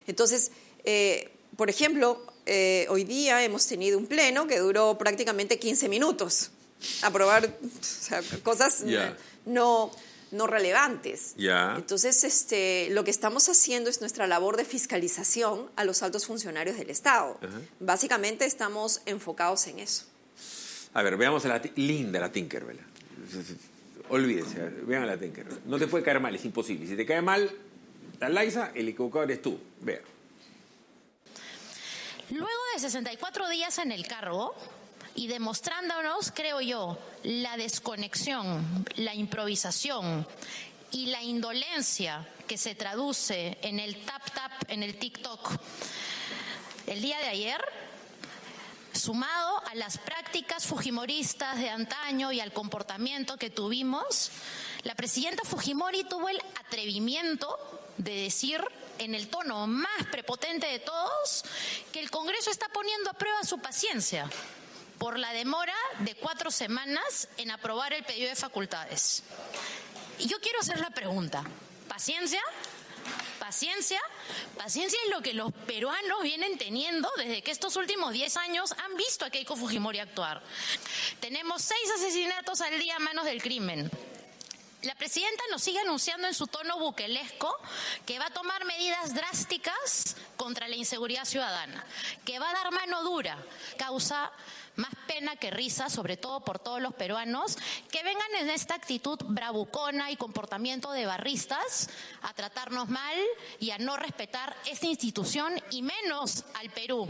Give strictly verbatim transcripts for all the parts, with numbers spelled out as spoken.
Entonces, eh, por ejemplo, eh, hoy día hemos tenido un pleno que duró prácticamente quince minutos. Aprobar o sea, cosas yeah. no, no relevantes. Yeah. Entonces, este, lo que estamos haciendo es nuestra labor de fiscalización a los altos funcionarios del Estado. Uh-huh. Básicamente estamos enfocados en eso. A ver, veamos a la linda la Tinkerbell. Olvídese, vean a la Tinkerbell. No te puede caer mal, es imposible. Si te cae mal la Laisa, el equivocado eres tú. Vea. Luego de sesenta y cuatro días en el cargo y demostrándonos, creo yo, la desconexión, la improvisación y la indolencia que se traduce en el tap-tap, en el TikTok, el día de ayer, sumado a las prácticas fujimoristas de antaño y al comportamiento que tuvimos, la presidenta Fujimori tuvo el atrevimiento de decir en el tono más prepotente de todos que el Congreso está poniendo a prueba su paciencia por la demora de cuatro semanas en aprobar el pedido de facultades. Y yo quiero hacer la pregunta, ¿paciencia? ¿Paciencia? Paciencia es lo que los peruanos vienen teniendo desde que estos últimos diez años han visto a Keiko Fujimori actuar. Tenemos seis asesinatos al día a manos del crimen. La presidenta nos sigue anunciando en su tono buquelesco que va a tomar medidas drásticas contra la inseguridad ciudadana, que va a dar mano dura, causa más pena que risa, sobre todo por todos los peruanos, que vengan en esta actitud bravucona y comportamiento de barristas a tratarnos mal y a no respetar esta institución y menos al Perú.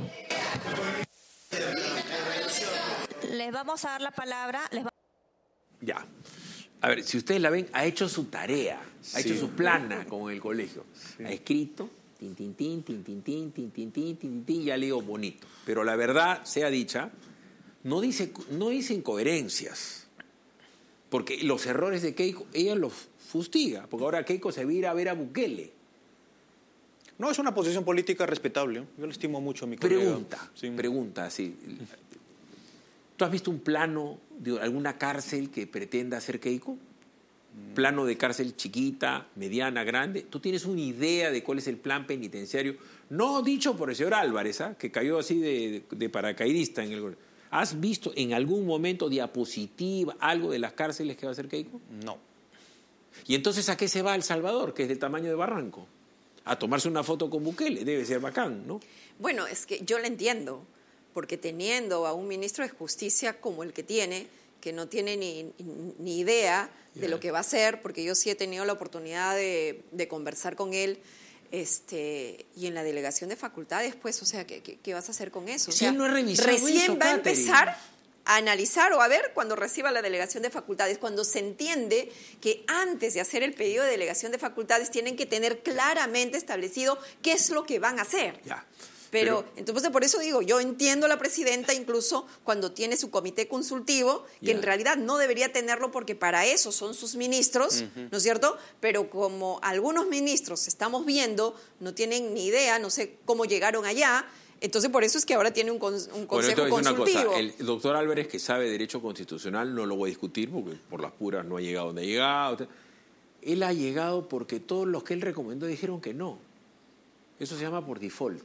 Les vamos a dar la palabra. Les va... Ya. A ver, si ustedes la ven, ha hecho su tarea, sí. ha hecho su plana con el colegio. Sí. Ha escrito, tin, tin, tin, tin, tin, tin, tin, tin, tin, tin, tin, ya leo bonito. Pero la verdad, sea dicha, no dice, no dice incoherencias. Porque los errores de Keiko, ella los fustiga. Porque ahora Keiko se va a ir a ver a Bukele. No, es una posición política respetable. Yo le estimo mucho a mi colega. Pregunta, sí. pregunta, sí. ¿Tú has visto un plano de alguna cárcel que pretenda hacer Keiko? Plano de cárcel chiquita, mediana, grande. ¿Tú tienes una idea de cuál es el plan penitenciario? No dicho por el señor Álvarez, ¿eh? que cayó así de, de, de paracaidista en el... ¿Has visto en algún momento diapositiva, algo de las cárceles que va a hacer Keiko? No. ¿Y entonces a qué se va El Salvador, que es del tamaño de Barranco? A tomarse una foto con Bukele, debe ser bacán, ¿no? Bueno, es que yo la entiendo, porque teniendo a un ministro de Justicia como el que tiene, que no tiene ni, ni idea de yeah. lo que va a hacer, porque yo sí he tenido la oportunidad de, de conversar con él, este, y en la delegación de facultades, pues, o sea, ¿qué, qué, qué vas a hacer con eso? O si sea, él no ha revisado recién eso, va a Catherine. empezar a analizar o a ver cuando reciba la delegación de facultades, cuando se entiende que antes de hacer el pedido de delegación de facultades tienen que tener claramente establecido qué es lo que van a hacer. Ya. Pero, Pero, entonces, por eso digo, yo entiendo a la presidenta incluso cuando tiene su comité consultivo, que yeah. en realidad no debería tenerlo porque para eso son sus ministros, uh-huh. ¿no es cierto? Pero como algunos ministros estamos viendo, no tienen ni idea, no sé cómo llegaron allá, entonces por eso es que ahora tiene un, con, un consejo bueno, consultivo. Una cosa, el doctor Álvarez, que sabe Derecho Constitucional, no lo voy a discutir porque por las puras no ha llegado donde ha llegado. Él ha llegado porque todos los que él recomendó dijeron que no. Eso se llama por default.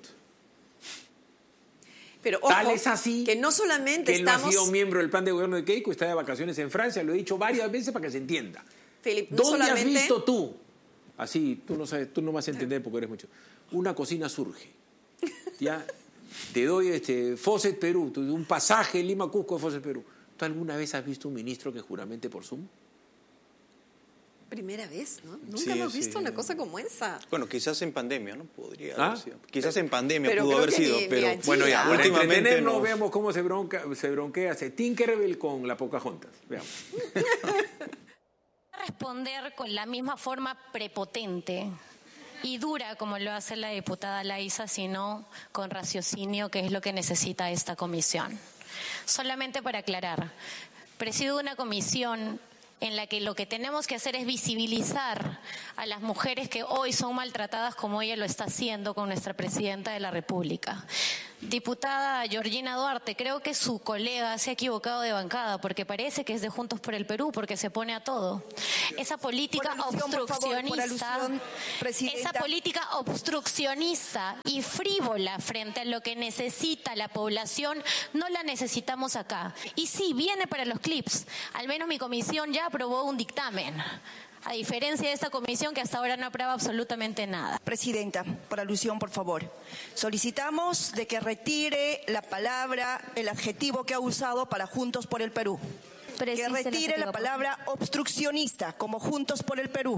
Pero ojo, tal es así que no solamente que él estamos... no ha sido miembro del plan de gobierno de Keiko, está de vacaciones en Francia, lo he dicho varias veces para que se entienda. Felipe, no ¿Dónde solamente... has visto tú? Así, tú no sabes, tú no vas a entender porque eres mucho. Una cocina surge. Ya te doy este Fawcett Perú, un pasaje Lima Cusco de Fawcett Perú. ¿Tú alguna vez has visto un ministro que juramente por Zoom? Primera vez, ¿no? Nunca sí, hemos sí. visto una cosa como esa. Bueno, quizás en pandemia, ¿no? Podría ¿Ah? haber sido. Quizás en pandemia pero pudo haber sido, ni, pero ni bueno, ya, para últimamente entretenernos, no. veamos cómo se, bronca, se bronquea se Tinkerbell con la Pocahontas. Veamos. Responder con la misma forma prepotente y dura como lo hace la diputada Laisa, sino con raciocinio, que es lo que necesita esta comisión. Solamente para aclarar, presido una comisión en la que lo que tenemos que hacer es visibilizar a las mujeres que hoy son maltratadas como ella lo está haciendo con nuestra presidenta de la República. Diputada Georgina Duarte, creo que su colega se ha equivocado de bancada porque parece que es de Juntos por el Perú porque se pone a todo. Esa política alusión, por favor, por obstruccionista, alusión, presidenta. esa política obstruccionista y frívola frente a lo que necesita la población, no la necesitamos acá. Y sí, viene para los clips. Al menos mi comisión ya aprobó un dictamen. A diferencia de esta comisión que hasta ahora no aprueba absolutamente nada. Presidenta, por alusión, por favor. Solicitamos de que retire la palabra, el adjetivo que ha usado para Juntos por el Perú. Que retire la palabra obstruccionista como Juntos por el Perú.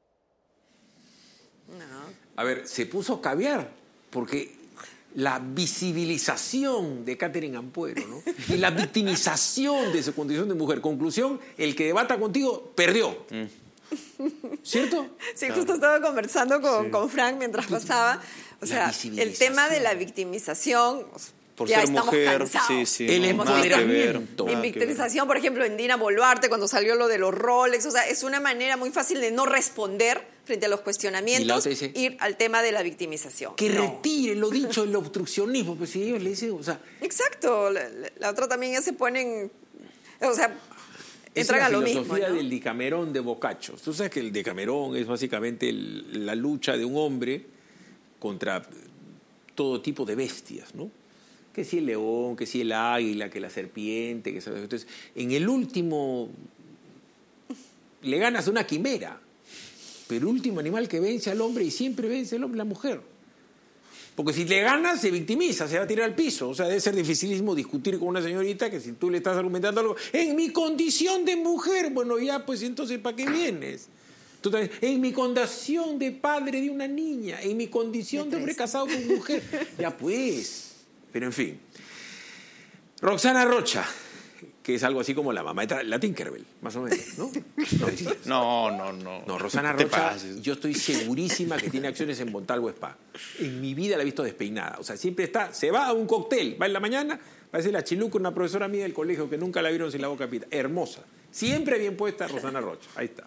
No. A ver, se puso caviar porque la visibilización de Katherine Ampuero, ¿no? Y la victimización de su condición de mujer. Conclusión, el que debata contigo perdió. Mm. ¿Cierto? Sí, justo estaba conversando con, sí. con Frank mientras pasaba. O sea, el tema de la victimización, por ya ser estamos mujer, cansados. sí, sí, el no, empoderamiento. En victimización, por ejemplo, en Dina Boluarte, cuando salió lo de los Rolex, o sea, es una manera muy fácil de no responder frente a los cuestionamientos, dice, ir al tema de la victimización. Que no. retire lo dicho, el obstruccionismo, pues si ellos le dicen, o sea... Exacto, la, la otra también ya se ponen, o sea... entran a lo mismo. Es la filosofía ¿no? del Decamerón de Boccaccio. Tú sabes que el Decamerón es básicamente el, la lucha de un hombre contra todo tipo de bestias, ¿no? Que si el león, que si el águila, que la serpiente, que ¿sabes? Entonces, en el último le ganas una quimera, pero el último animal que vence al hombre y siempre vence al hombre, la mujer. Porque si le ganas, se victimiza, se va a tirar al piso. O sea, debe ser dificilísimo discutir con una señorita que si tú le estás argumentando algo, en mi condición de mujer, bueno, ya, pues entonces, ¿para qué vienes? Tú también, en mi condición de padre de una niña, en mi condición de hombre casado con mujer. Ya, pues. Pero en fin. Roxana Rocha, que es algo así como la mamá de la Tinkerbell, más o menos, ¿no? No, no, no. No, Roxana Rocha, yo estoy segurísima que tiene acciones en Montalvo Spa. En mi vida la he visto despeinada. O sea, siempre está, se va a un cóctel, va en la mañana, parece la chiluca, una profesora mía del colegio que nunca la vieron sin la boca pita. Hermosa. Siempre bien puesta Roxana Rocha. Ahí está.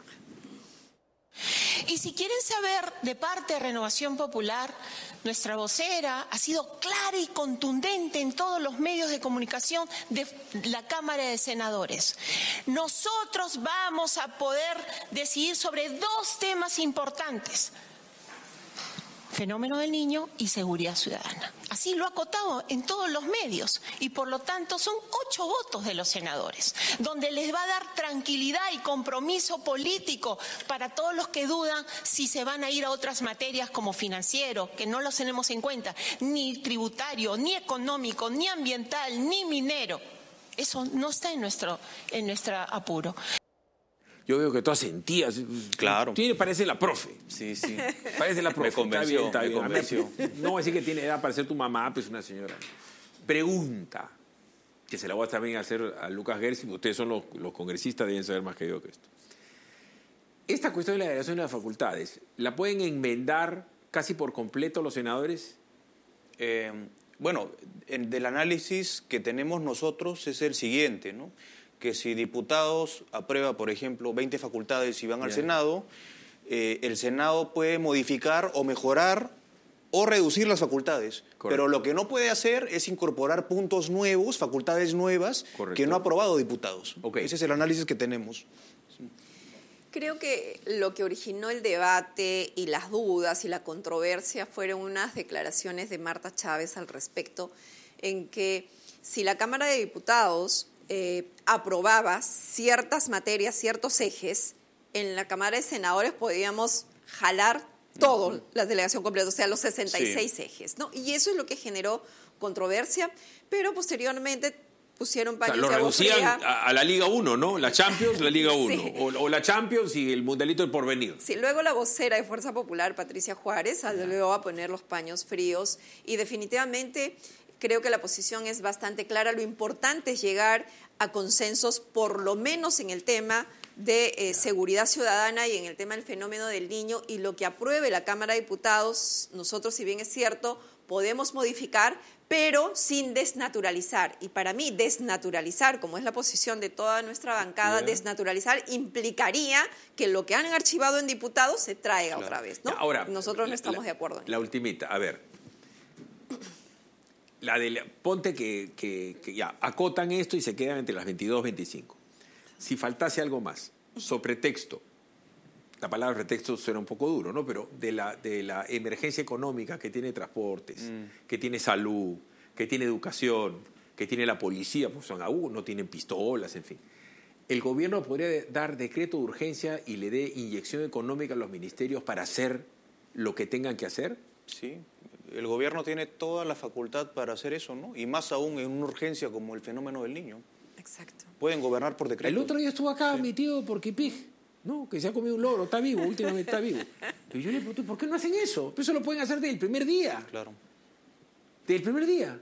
Y si quieren saber de parte de Renovación Popular, nuestra vocera ha sido clara y contundente en todos los medios de comunicación de la Cámara de Senadores. Nosotros vamos a poder decidir sobre dos temas importantes: fenómeno del niño y seguridad ciudadana. Así lo ha acotado en todos los medios y por lo tanto son ocho votos de los senadores, donde les va a dar tranquilidad y compromiso político para todos los que dudan si se van a ir a otras materias como financiero, que no los tenemos en cuenta, ni tributario, ni económico, ni ambiental, ni minero. Eso no está en nuestro, en nuestro apuro. Yo veo que tú asentías. Claro. Tiene, parece la profe. Sí, sí. Parece la profe. Me convenció, está bien, está me bien. convenció. No voy a decir que tiene edad para ser tu mamá, pues una señora. Pregunta, que se la voy a también hacer a Lucas Gersi. Ustedes son los, los congresistas, deben saber más que yo que esto. Esta cuestión de la delegación de las facultades, ¿la pueden enmendar casi por completo los senadores? Eh, bueno, el, del análisis que tenemos nosotros es el siguiente, ¿no? Que si diputados aprueba, por ejemplo, veinte facultades y van al Senado, eh, el Senado puede modificar o mejorar o reducir las facultades. Correcto. Pero lo que no puede hacer es incorporar puntos nuevos, facultades nuevas, Correcto. Que no ha aprobado diputados. Okay. Ese es el análisis que tenemos. Creo que lo que originó el debate y las dudas y la controversia fueron unas declaraciones de Marta Chávez al respecto, en que si la Cámara de Diputados Eh, aprobaba ciertas materias, ciertos ejes, en la Cámara de Senadores podíamos jalar todo, uh-huh. la delegación completa, o sea, los sesenta y seis sí. ejes, ¿no? Y eso es lo que generó controversia, pero posteriormente pusieron paños o sea, de lo agua reducían fría. a, a la Liga uno, ¿no? La Champions, la Liga uno. Sí. O, o la Champions y el Mundialito del Porvenir. Sí, luego la vocera de Fuerza Popular, Patricia Juárez, salió a poner los paños fríos y definitivamente creo que la posición es bastante clara. Lo importante es llegar a consensos, por lo menos en el tema de eh, seguridad ciudadana y en el tema del fenómeno del niño, y lo que apruebe la Cámara de Diputados, nosotros, si bien es cierto, podemos modificar, pero sin desnaturalizar. Y para mí, desnaturalizar, como es la posición de toda nuestra bancada, yeah. desnaturalizar implicaría que lo que han archivado en diputados se traiga claro. otra vez, ¿no? Ahora, nosotros no estamos la, de acuerdo en La eso. ultimita, a ver. La de la, ponte que, que, que ya acotan esto y se quedan entre las veintidós y veinticinco. Si faltase algo más, sobre pretexto, la palabra pretexto suena un poco duro, ¿no? Pero de la, de la emergencia económica que tiene transportes, mm. que tiene salud, que tiene educación, que tiene la policía, pues son aún, no tienen pistolas, en fin. El gobierno podría dar decreto de urgencia y le dé inyección económica a los ministerios para hacer lo que tengan que hacer. Sí, el gobierno tiene toda la facultad para hacer eso, ¿no? Y más aún en una urgencia como el fenómeno del niño. Exacto. Pueden gobernar por decreto. El otro día estuvo acá sí. mi tío Porquipig, ¿no? Que se ha comido un loro, está vivo, últimamente está vivo. Y yo le pregunté, ¿por qué no hacen eso? Eso lo pueden hacer desde el primer día. Claro. Desde el primer día.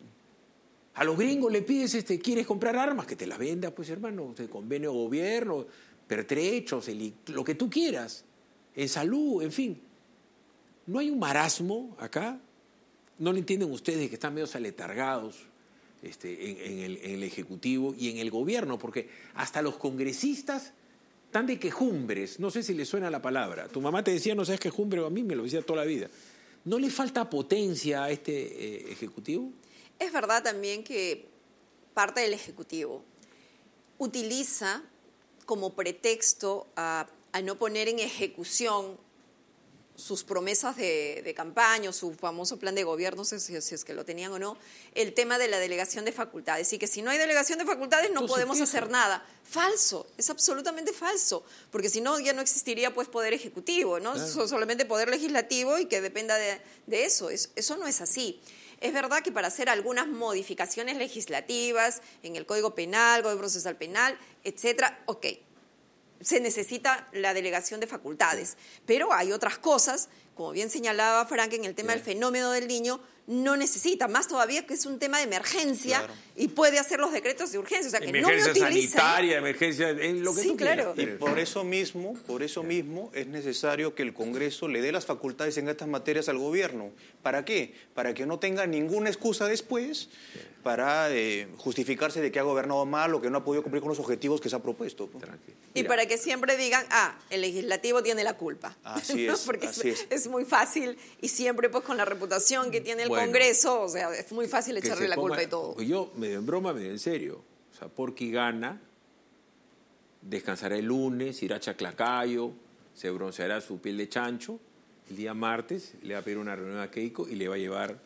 A los gringos le pides, este, ¿quieres comprar armas? Que te las venda, pues hermano, de convenio de gobierno, pertrechos, el, lo que tú quieras, en salud, en fin. ¿No hay un marasmo acá? ¿No lo entienden ustedes que están medio aletargados este, en, en, el, en el Ejecutivo y en el gobierno? Porque hasta los congresistas están de quejumbres, no sé si les suena la palabra. Tu mamá te decía, no sabes quejumbre, a mí me lo decía toda la vida. ¿No le falta potencia a este eh, Ejecutivo? Es verdad también que parte del Ejecutivo utiliza como pretexto a, a no poner en ejecución sus promesas de, de campaña, su famoso plan de gobierno, no sé si, si es que lo tenían o no, el tema de la delegación de facultades. Y que si no hay delegación de facultades no podemos hacer nada. Falso, es absolutamente falso, porque si no ya no existiría pues poder ejecutivo, ¿no? Claro. Solamente poder legislativo y que dependa de, de eso. Es, eso no es así. Es verdad que para hacer algunas modificaciones legislativas en el Código Penal, Código Procesal Penal, etcétera, ok, se necesita la delegación de facultades. Pero hay otras cosas, como bien señalaba Frank, en el tema sí. del fenómeno del niño, no necesita, más todavía que es un tema de emergencia claro. y puede hacer los decretos de urgencia. O sea, que emergencia no me utilice, sanitaria, emergencia, en lo que sí, tú claro. quieras. Y por eso mismo, por eso sí. mismo es necesario que el Congreso le dé las facultades en estas materias al gobierno. ¿Para qué? Para que no tenga ninguna excusa después sí. para eh, justificarse de que ha gobernado mal o que no ha podido cumplir con los objetivos que se ha propuesto. Y para que siempre digan, ah, el legislativo tiene la culpa. Así ¿no? es, Porque así es, es. es muy fácil y siempre pues con la reputación que tiene el bueno, Congreso, o sea, es muy fácil echarle la culpa de todo. Yo, medio en broma, medio en serio. O sea, Porqui gana, descansará el lunes, irá a Chaclacayo, se bronceará su piel de chancho. El día martes le va a pedir una reunión a Keiko y le va a llevar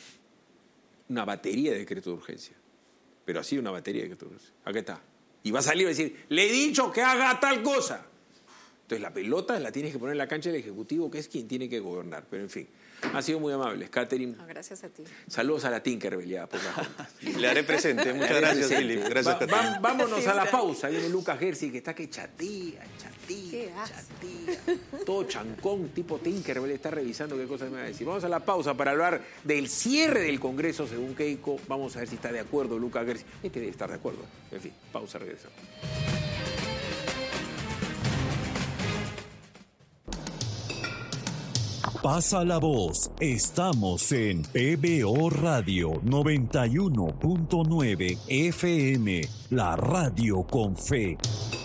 una batería de decreto de urgencia. Pero así una batería de decreto de urgencia. Aquí está. Y va a salir y va a decir, le he dicho que haga tal cosa. Entonces la pelota la tienes que poner en la cancha del Ejecutivo, que es quien tiene que gobernar. Pero en fin, han sido muy amables. Catherine. No, gracias a ti. Saludos a la Tinkerbell ya, por la junta. Le haré presente. Muchas gracias, Philip. Gracias, va, va, vámonos a la pausa. Viene Lucas Gersi, que está que chatía, chatía, chatía. Todo chancón, tipo Tinkerbell, está revisando qué cosas me va a decir. Vamos a la pausa para hablar del cierre del Congreso, según Keiko. Vamos a ver si está de acuerdo Lucas Gersi. Es que debe estar de acuerdo. En fin, pausa, regresamos. Pasa la voz, estamos en P B O Radio noventa y uno punto nueve F M, la radio con fe.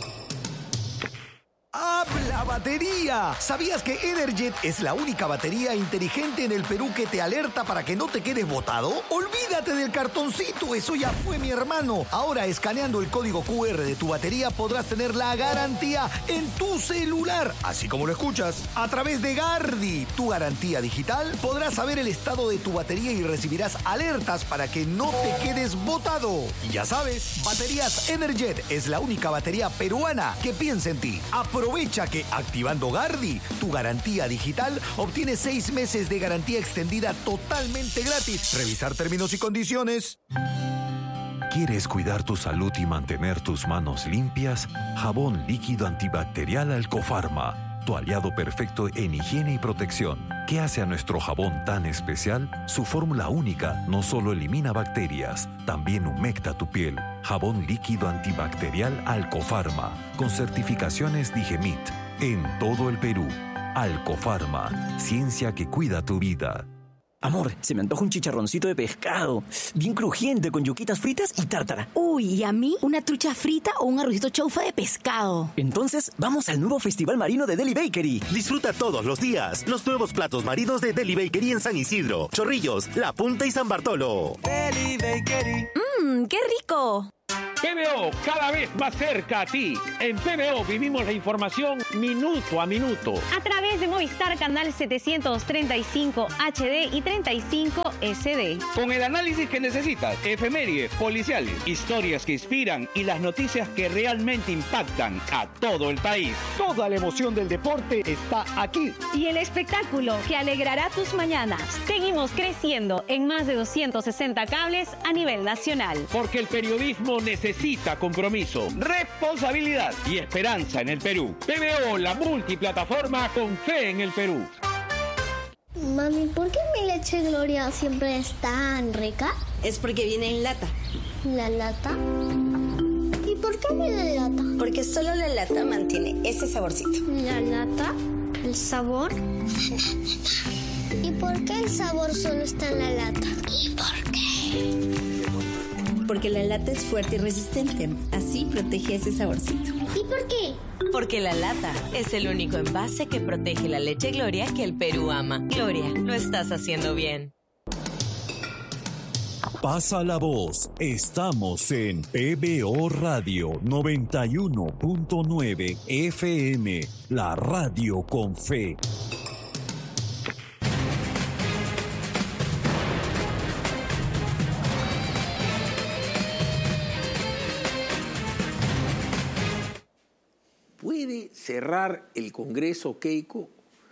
¡Habla batería! ¿Sabías que Energet es la única batería inteligente en el Perú que te alerta para que no te quedes botado? ¡Olvídate del cartoncito! Eso ya fue, mi hermano. Ahora, escaneando el código Q R de tu batería, podrás tener la garantía en tu celular. Así como lo escuchas. A través de Gardi, tu garantía digital, podrás saber el estado de tu batería y recibirás alertas para que no te quedes botado. Y ya sabes, Baterías Energet es la única batería peruana que piensa en ti. Aprovecha que activando Gardi, tu garantía digital, obtienes seis meses de garantía extendida totalmente gratis. Revisar términos y condiciones. ¿Quieres cuidar tu salud y mantener tus manos limpias? Jabón líquido antibacterial Alcofarma. tu aliado perfecto en higiene y protección. ¿Qué hace a nuestro jabón tan especial? Su fórmula única no solo elimina bacterias, también humecta tu piel. Jabón líquido antibacterial Alcofarma, con certificaciones Digemit, en todo el Perú. Alcofarma, ciencia que cuida tu vida. Amor, se me antoja un chicharroncito de pescado, bien crujiente, con yuquitas fritas y tártara. Uy, ¿y a mí una trucha frita o un arrocito chaufa de pescado? Entonces, vamos al nuevo Festival Marino de Deli Bakery. Disfruta todos los días los nuevos platos marinos de Deli Bakery en San Isidro, Chorrillos, La Punta y San Bartolo. Deli Bakery. ¡Mmm, qué rico! P B O, cada vez más cerca a ti. En P B O vivimos la información minuto a minuto. A través de Movistar Canal setecientos treinta y cinco H D y treinta y cinco S D. Con el análisis que necesitas, efemérides, policiales, historias que inspiran y las noticias que realmente impactan a todo el país. Toda la emoción del deporte está aquí. Y el espectáculo que alegrará tus mañanas. Seguimos creciendo en más de doscientos sesenta cables a nivel nacional. Porque el periodismo necesita Necesita compromiso, responsabilidad y esperanza en el Perú. P B O, la multiplataforma con fe en el Perú. Mami, ¿por qué mi leche Gloria siempre es tan rica? Es porque viene en lata. ¿La lata? ¿Y por qué viene en lata? Porque solo la lata mantiene ese saborcito. ¿La lata? ¿El sabor? ¿Y por qué el sabor solo está en la lata? ¿Y por qué? Porque la lata es fuerte y resistente. Así protege ese saborcito. ¿Y por qué? Porque la lata es el único envase que protege la leche Gloria que el Perú ama. Gloria, lo estás haciendo bien. Pasa la voz. Estamos en P B O Radio noventa y uno punto nueve F M, la radio con fe. ¿Puede cerrar el Congreso, Keiko?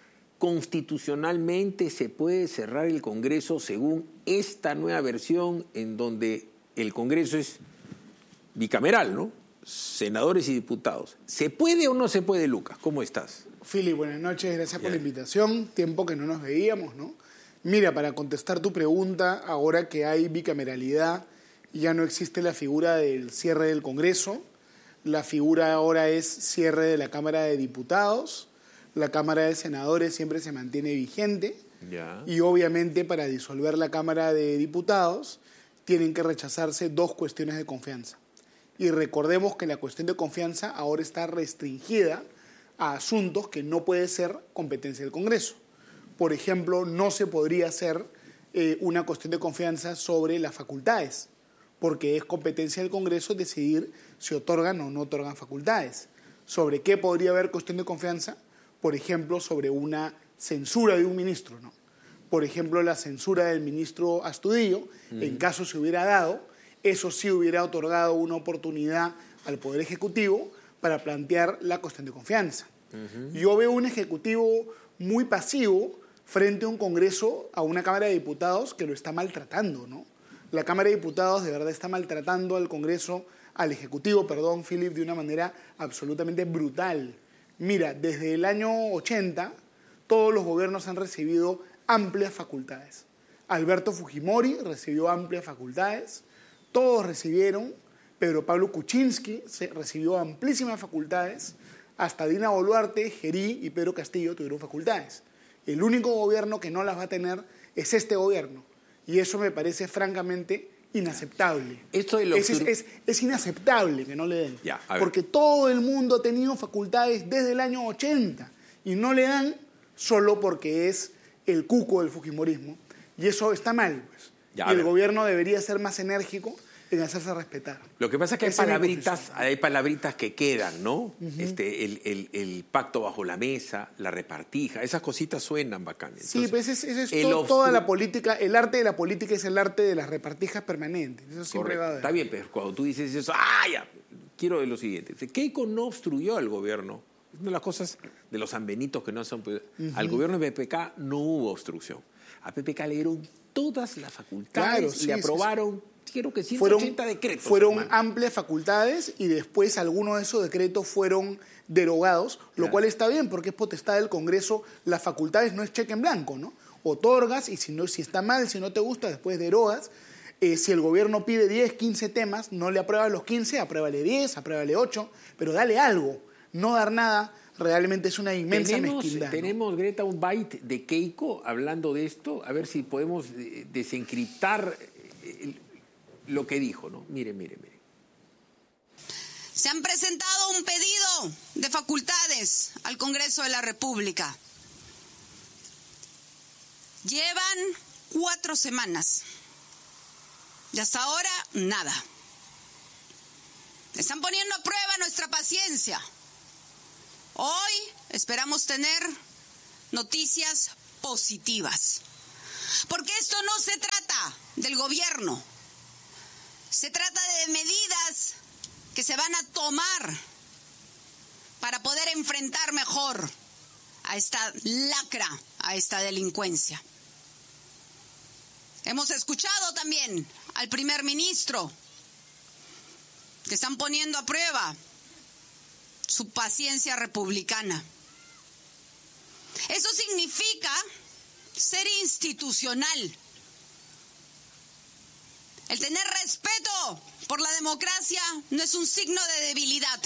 ¿Constitucionalmente se puede cerrar el Congreso según esta nueva versión en donde el Congreso es bicameral, ¿no? Senadores y diputados. ¿Se puede o no se puede, Lucas? ¿Cómo estás? Fili, buenas noches, gracias por Yeah. la invitación. Tiempo que no nos veíamos, ¿no? Mira, para contestar tu pregunta, ahora que hay bicameralidad, ya no existe la figura del cierre del Congreso. La figura ahora es cierre de la Cámara de Diputados. La Cámara de Senadores siempre se mantiene vigente. Ya. Y obviamente para disolver la Cámara de Diputados tienen que rechazarse dos cuestiones de confianza. Y recordemos que la cuestión de confianza ahora está restringida a asuntos que no puede ser competencia del Congreso. Por ejemplo, no se podría hacer eh, una cuestión de confianza sobre las facultades, porque es competencia del Congreso decidir si otorgan o no otorgan facultades. ¿Sobre qué podría haber cuestión de confianza? Por ejemplo, sobre una censura de un ministro, ¿no? Por ejemplo, la censura del ministro Astudillo, uh-huh. en caso se hubiera dado, eso sí hubiera otorgado una oportunidad al Poder Ejecutivo para plantear la cuestión de confianza. Uh-huh. Yo veo un Ejecutivo muy pasivo frente a un Congreso, a una Cámara de Diputados que lo está maltratando, ¿no? La Cámara de Diputados de verdad está maltratando al Congreso, al Ejecutivo, perdón, Philip, de una manera absolutamente brutal. Mira, desde el año ochenta, todos los gobiernos han recibido amplias facultades. Alberto Fujimori recibió amplias facultades, todos recibieron, Pedro Pablo Kuczynski recibió amplísimas facultades, hasta Dina Boluarte, Gerí y Pedro Castillo tuvieron facultades. El único gobierno que no las va a tener es este gobierno. Y eso me parece francamente inaceptable. Esto de lo es, es, es, es inaceptable que no le den. Ya, porque todo el mundo ha tenido facultades desde el año ochenta y no le dan solo porque es el cuco del fujimorismo. Y eso está mal, pues. Ya, y el gobierno debería ser más enérgico en hacerse respetar. Lo que pasa es que hay Esa palabritas, hay palabritas que quedan, ¿no? Uh-huh. este, el, el, el pacto bajo la mesa, la repartija, esas cositas suenan bacanes. Sí, pues eso es, es to, toda la política, el arte de la política es el arte de las repartijas permanentes. Eso siempre va a haber. Está bien, pero cuando tú dices eso, ¡ah, ya! Quiero de lo siguiente. Keiko no obstruyó al gobierno. Es una de las cosas de los sanbenitos que no son... Uh-huh. Al gobierno de P P K no hubo obstrucción. A P P K le dieron todas las facultades, claro, sí, le aprobaron... Sí, sí. creo que ciento ochenta fueron, decretos. Fueron hermano. amplias facultades y después algunos de esos decretos fueron derogados, lo Ya. cual está bien porque es potestad del Congreso. Las facultades no es cheque en blanco, ¿no? Otorgas y si, no, si está mal, si no te gusta, después derogas. Eh, si el gobierno pide diez, quince temas, no le apruebas los quince, apruébale diez, apruébale ocho, pero dale algo. No dar nada realmente es una inmensa tenemos, mezquindad. ¿no? Tenemos, Greta, un byte de Keiko hablando de esto, a ver si podemos eh, desencriptar eh, lo que dijo, ¿no? Mire, mire, mire. Se han presentado un pedido de facultades al Congreso de la República. Llevan cuatro semanas. Y hasta ahora, nada. Están poniendo a prueba nuestra paciencia. Hoy esperamos tener noticias positivas. Porque esto no se trata del gobierno. Se trata de medidas que se van a tomar para poder enfrentar mejor a esta lacra, a esta delincuencia. Hemos escuchado también al primer ministro que están poniendo a prueba su paciencia republicana. Eso significa ser institucional. El tener respeto por la democracia no es un signo de debilidad.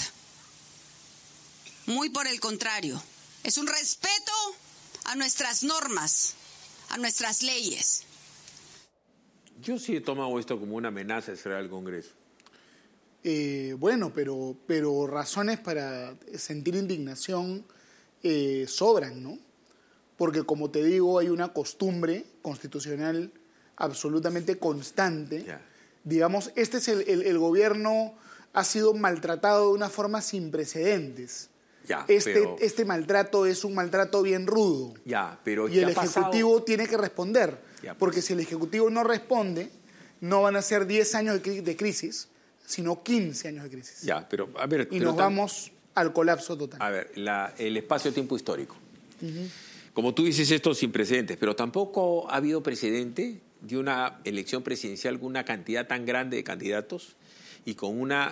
Muy por el contrario, es un respeto a nuestras normas, a nuestras leyes. Yo sí he tomado esto como una amenaza de cerrar el Congreso. Eh, bueno, pero, pero razones para sentir indignación eh, sobran, ¿no? Porque, como te digo, hay una costumbre constitucional absolutamente constante. Ya. Digamos, este es el, el, el gobierno ha sido maltratado de una forma sin precedentes. Ya, este, pero... este maltrato es un maltrato bien rudo. Ya, pero y el ha Ejecutivo pasado... tiene que responder. Ya, pues. Porque si el Ejecutivo no responde, no van a ser diez años de, de crisis, sino quince años de crisis. Ya, pero a ver... Y pero nos tam... vamos al colapso total. A ver, la, el espacio-tiempo histórico. Uh-huh. Como tú dices, esto sin precedentes, pero tampoco ha habido precedente de una elección presidencial con una cantidad tan grande de candidatos y con una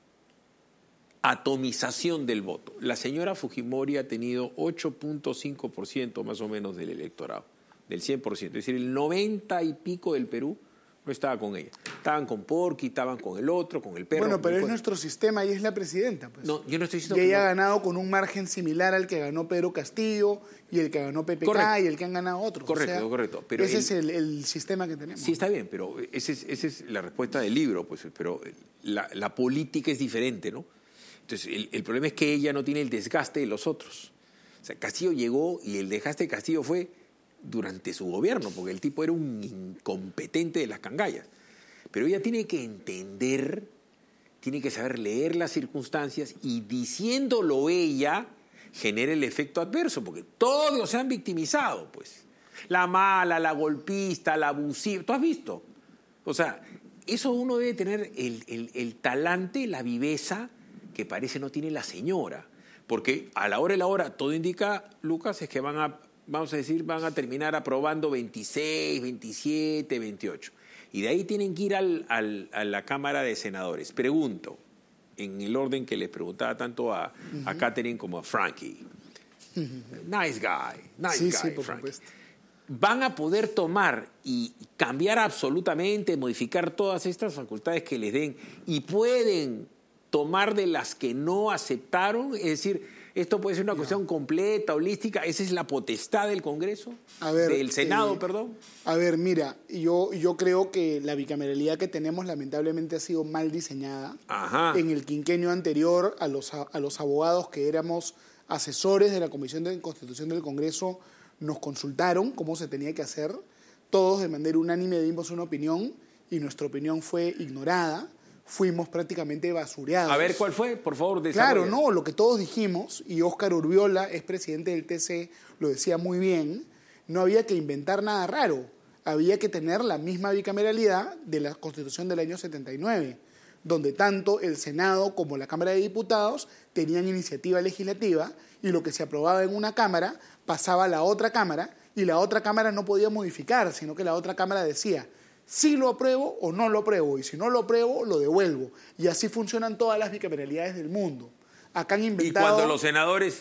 atomización del voto. La señora Fujimori ha tenido ocho punto cinco por ciento más o menos del electorado, del cien por ciento. Es decir, el noventa y pico del Perú no estaba con ella. Estaban con Porqui, estaban con el otro, con el perro. Bueno, pero es con... nuestro sistema y es la presidenta. Pues. No, yo no estoy diciendo y que ella no. ha ganado con un margen similar al que ganó Pedro Castillo y el que ganó P P K Correcto. y el que han ganado otros. Correcto, o sea, correcto. Pero ese el... es el, el sistema que tenemos. Sí, está bien, pero esa es, esa es la respuesta del libro, pues, pero la, la política es diferente, ¿no? Entonces, el, el problema es que ella no tiene el desgaste de los otros. O sea, Castillo llegó y el desgaste de Castillo fue durante su gobierno, porque el tipo era un incompetente de las cangallas. Pero ella tiene que entender, tiene que saber leer las circunstancias y diciéndolo ella genera el efecto adverso, porque todos se han victimizado, pues. La mala, la golpista, la abusiva, ¿tú has visto? O sea, eso uno debe tener el, el, el talante, la viveza que parece no tiene la señora, porque a la hora y la hora, todo indica, Lucas, es que van a, vamos a decir, van a terminar aprobando veintiséis, veintisiete, veintiocho. Y de ahí tienen que ir al, al, a la Cámara de Senadores. Pregunto, en el orden que les preguntaba tanto a, uh-huh. a Catherine como a Frankie. Uh-huh. Nice guy, nice sí, guy, sí, por Frankie. supuesto. Van a poder tomar y cambiar absolutamente, modificar todas estas facultades que les den y pueden tomar de las que no aceptaron, es decir... ¿Esto puede ser una cuestión completa, holística? ¿Esa es la potestad del Congreso? A ver, ¿Del Senado, eh, perdón? A ver, mira, yo, yo creo que la bicameralidad que tenemos lamentablemente ha sido mal diseñada. Ajá. En el quinquenio anterior, a los, a los abogados que éramos asesores de la Comisión de Constitución del Congreso nos consultaron cómo se tenía que hacer. Todos de manera unánime dimos una opinión y nuestra opinión fue ignorada. Fuimos prácticamente basureados. A ver, ¿cuál fue? Por favor, desarrolla. Claro, no, lo que todos dijimos, y Óscar Urbiola, es presidente del T C, lo decía muy bien, no había que inventar nada raro, había que tener la misma bicameralidad de la Constitución del año setenta y nueve, donde tanto el Senado como la Cámara de Diputados tenían iniciativa legislativa y lo que se aprobaba en una Cámara pasaba a la otra Cámara y la otra Cámara no podía modificar, sino que la otra Cámara decía, sí lo apruebo o no lo apruebo, y si no lo apruebo, lo devuelvo. Y así funcionan todas las bicameralidades del mundo. Acá han inventado... Y cuando los senadores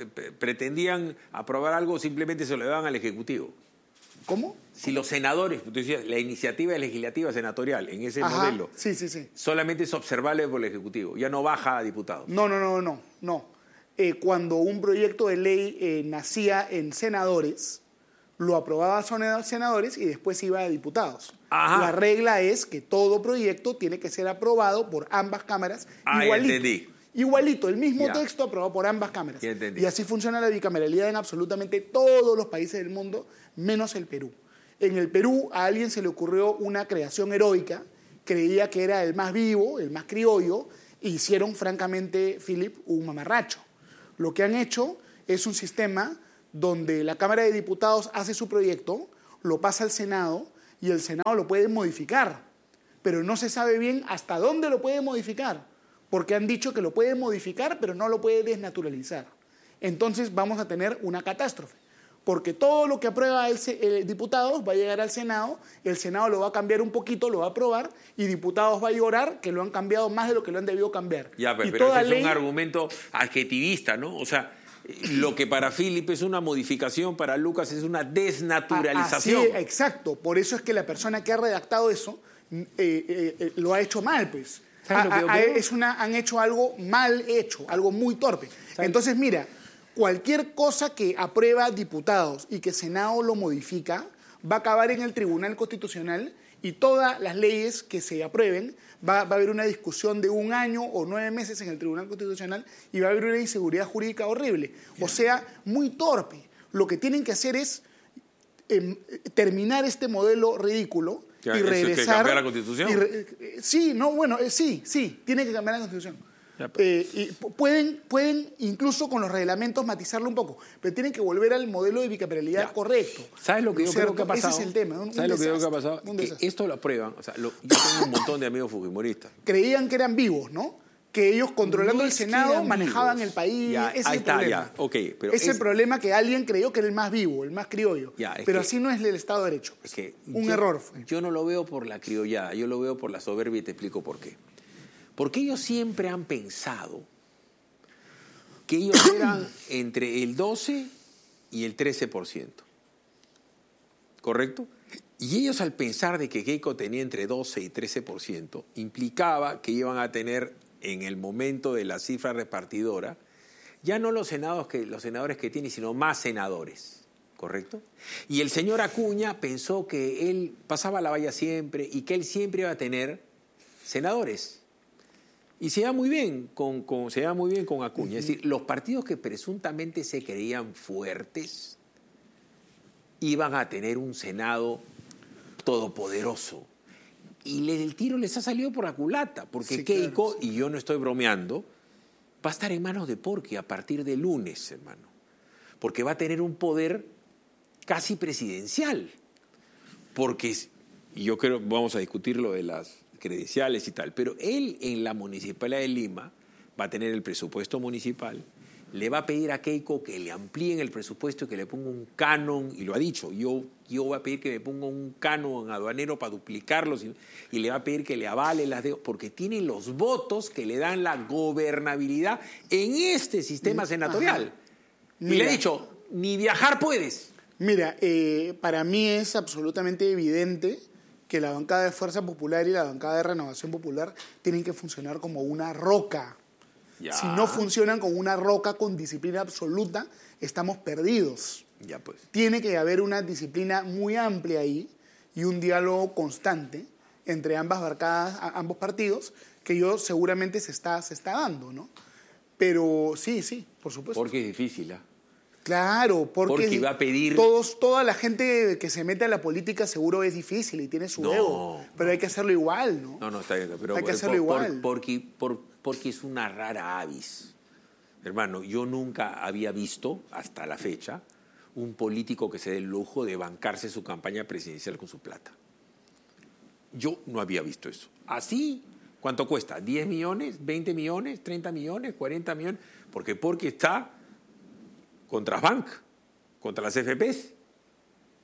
pretendían aprobar algo, simplemente se lo daban al Ejecutivo. ¿Cómo? Si los senadores, tú decías, la iniciativa legislativa senatorial en ese Ajá, modelo, sí, sí, sí. solamente es observable por el Ejecutivo, ya no baja a diputados. No, no, no, no, no. Eh, cuando un proyecto de ley eh, nacía en senadores, lo aprobaba a senadores y después iba a diputados. Ajá. La regla es que todo proyecto tiene que ser aprobado por ambas cámaras ah, igualito. Entendí. Igualito, el mismo Ya. texto aprobado por ambas cámaras. Ya entendí. Y así funciona la bicameralidad en absolutamente todos los países del mundo, menos el Perú. En el Perú a alguien se le ocurrió una creación heroica, creía que era el más vivo, el más criollo, e hicieron francamente, Philip, un mamarracho. Lo que han hecho es un sistema donde la Cámara de Diputados hace su proyecto, lo pasa al Senado y el Senado lo puede modificar, pero no se sabe bien hasta dónde lo puede modificar, porque han dicho que lo puede modificar, pero no lo puede desnaturalizar. Entonces vamos a tener una catástrofe, porque todo lo que aprueba el, el diputado va a llegar al Senado, el Senado lo va a cambiar un poquito, lo va a aprobar, y diputados va a llorar que lo han cambiado más de lo que lo han debido cambiar. Ya, pero, y pero toda ese ley... es un argumento adjetivista, ¿no? O sea, lo que para Philip es una modificación, para Lucas es una desnaturalización. Así, exacto. Por eso es que la persona que ha redactado eso eh, eh, eh, lo ha hecho mal, pues. ¿Sabes lo que yo A, a, creo? es una, han hecho algo mal hecho, algo muy torpe. Entonces, mira, cualquier cosa que aprueba diputados y que Senado lo modifica, va a acabar en el Tribunal Constitucional y todas las leyes que se aprueben, va, va a haber una discusión de un año o nueve meses en el Tribunal Constitucional y va a haber una inseguridad jurídica horrible. O sea, muy torpe. Lo que tienen que hacer es eh, terminar este modelo ridículo ¿Que, y regresar... ¿Que cambiar la Constitución? Y re, eh, sí, no, bueno, eh, sí, sí, tiene que cambiar la Constitución. Ya, pero... Eh, y pueden, pueden incluso con los reglamentos matizarlo un poco, pero tienen que volver al modelo de bicameralidad ya. correcto. ¿Sabes lo que yo creo que ha pasado? Ese es el tema. Un, ¿Sabes un lo que yo creo que ha desastre, pasado? un Que desastre. esto lo aprueban. O sea, lo, yo tengo un montón de amigos fujimoristas. Creían que eran vivos, ¿no? Que ellos controlando No el es que Senado eran manejaban vivos. el país. Ya, ese es ahí el está, problema. ya. Ok, pero es, es- el problema que alguien creyó que era el más vivo, el más criollo. Ya, es pero que- así no es el Estado de Derecho. Es que un yo- error fue. Yo no lo veo por la criollada, yo lo veo por la soberbia y te explico por qué. Porque ellos siempre han pensado que ellos eran entre el doce y el trece por ciento. ¿Correcto? Y ellos al pensar de que Keiko tenía entre doce y trece por ciento, implicaba que iban a tener en el momento de la cifra repartidora, ya no los senadores que, los senadores que tiene, sino más senadores. ¿Correcto? Y el señor Acuña pensó que él pasaba la valla siempre y que él siempre iba a tener senadores. Y se da muy bien con, con, se da muy bien con Acuña. Uh-huh. Es decir, los partidos que presuntamente se creían fuertes iban a tener un Senado todopoderoso. Y le, el tiro les ha salido por la culata, porque Sí, Keiko, claro, sí. y yo no estoy bromeando, va a estar en manos de Porky a partir de lunes, hermano. Porque va a tener un poder casi presidencial. Porque, y yo creo, vamos a discutir lo de las credenciales y tal, pero él en la Municipalidad de Lima va a tener el presupuesto municipal, le va a pedir a Keiko que le amplíen el presupuesto y que le ponga un canon, y lo ha dicho, yo, yo voy a pedir que me ponga un canon aduanero para duplicarlos, y, y le va a pedir que le avale las deudas, porque tiene los votos que le dan la gobernabilidad en este sistema senatorial. Ajá. Y Mira. le ha dicho, ni viajar puedes. Mira, eh, para mí es absolutamente evidente que la bancada de Fuerza Popular y la bancada de Renovación Popular tienen que funcionar como una roca. Ya. Si no funcionan como una roca con disciplina absoluta, estamos perdidos. Ya pues. Tiene que haber una disciplina muy amplia ahí y un diálogo constante entre ambas bancadas, a- ambos partidos, que yo seguramente se está, se está dando, ¿no? Pero sí, sí, por supuesto. Porque es difícil, ¿ah? Claro, porque, Porque va a pedir- todos, toda la gente que se mete a la política seguro es difícil y tiene su No, ego, pero hay que hacerlo igual, ¿no? No, no, está bien. Pero Hay que por- hacerlo por- igual. Porque, por- porque es una rara avis. Hermano, yo nunca había visto, hasta la fecha, un político que se dé el lujo de bancarse su campaña presidencial con su plata. Yo no había visto eso. Así, ¿cuánto cuesta? ¿diez millones? ¿veinte millones? ¿treinta millones? ¿cuarenta millones? Porque porque está contra Bank, contra las F Pes.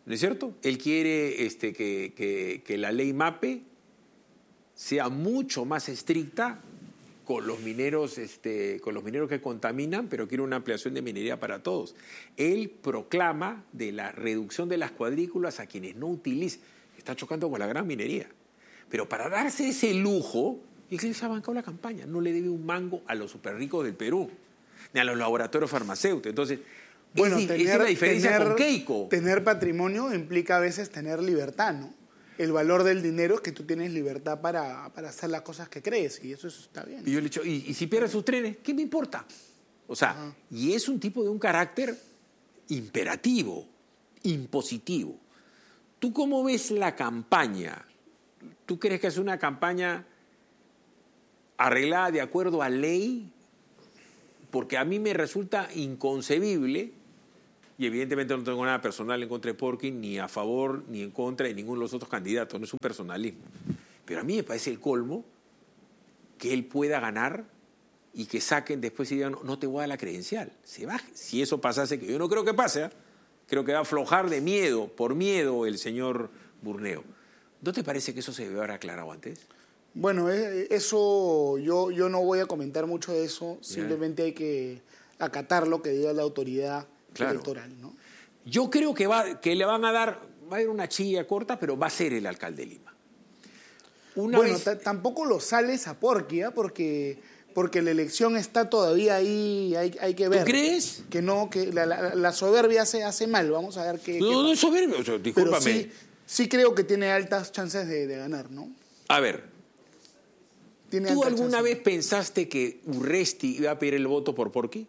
¿no es cierto? Él quiere este, que, que, que la ley MAPE sea mucho más estricta con los mineros, este, con los mineros que contaminan, pero quiere una ampliación de minería para todos. Él proclama de la reducción de las cuadrículas a quienes no utilizan. Está chocando con la gran minería. Pero para darse ese lujo, y que él se ha bancado la campaña, no le debe un mango a los superricos del Perú, ni a los laboratorios farmacéuticos. Entonces, bueno, es, tener, esa es la diferencia tener, con Keiko. Tener patrimonio implica a veces tener libertad, ¿no? El valor del dinero es que tú tienes libertad para, para hacer las cosas que crees, y eso está bien. Y yo le he dicho, ¿y, y si pierdes sus trenes? ¿Qué me importa? O sea, ajá. Y es un tipo de un carácter imperativo, impositivo. ¿Tú cómo ves la campaña? ¿Tú crees que es una campaña arreglada de acuerdo a ley? Porque a mí me resulta inconcebible, y evidentemente no tengo nada personal en contra de Porkin, ni a favor ni en contra de ninguno de los otros candidatos, no es un personalismo. Pero a mí me parece el colmo que él pueda ganar y que saquen después y digan, no, no te voy a dar la credencial. Se baje. Si eso pasase, que yo no creo que pase, ¿eh? Creo que va a aflojar de miedo, por miedo, el señor Burneo. ¿No te parece que eso se debe haber aclarado antes? Bueno, eso yo, yo no voy a comentar mucho de eso, simplemente hay que acatar lo que diga la autoridad claro. electoral, ¿no? Yo creo que, va, que le van a dar, va a haber una chilla corta, pero va a ser el alcalde de Lima. Una bueno, vez... tampoco lo sales a Porqui, ¿eh? porque, porque la elección está todavía ahí, hay, hay que ver. ¿Tú crees? Que no, que la, la, la soberbia hace, hace mal, vamos a ver qué... No, qué no es soberbia, o sea, discúlpame. Pero sí, sí creo que tiene altas chances de, de ganar, ¿no? A ver... ¿Tú alguna vez pensaste que Urresti iba a pedir el voto por Porqui?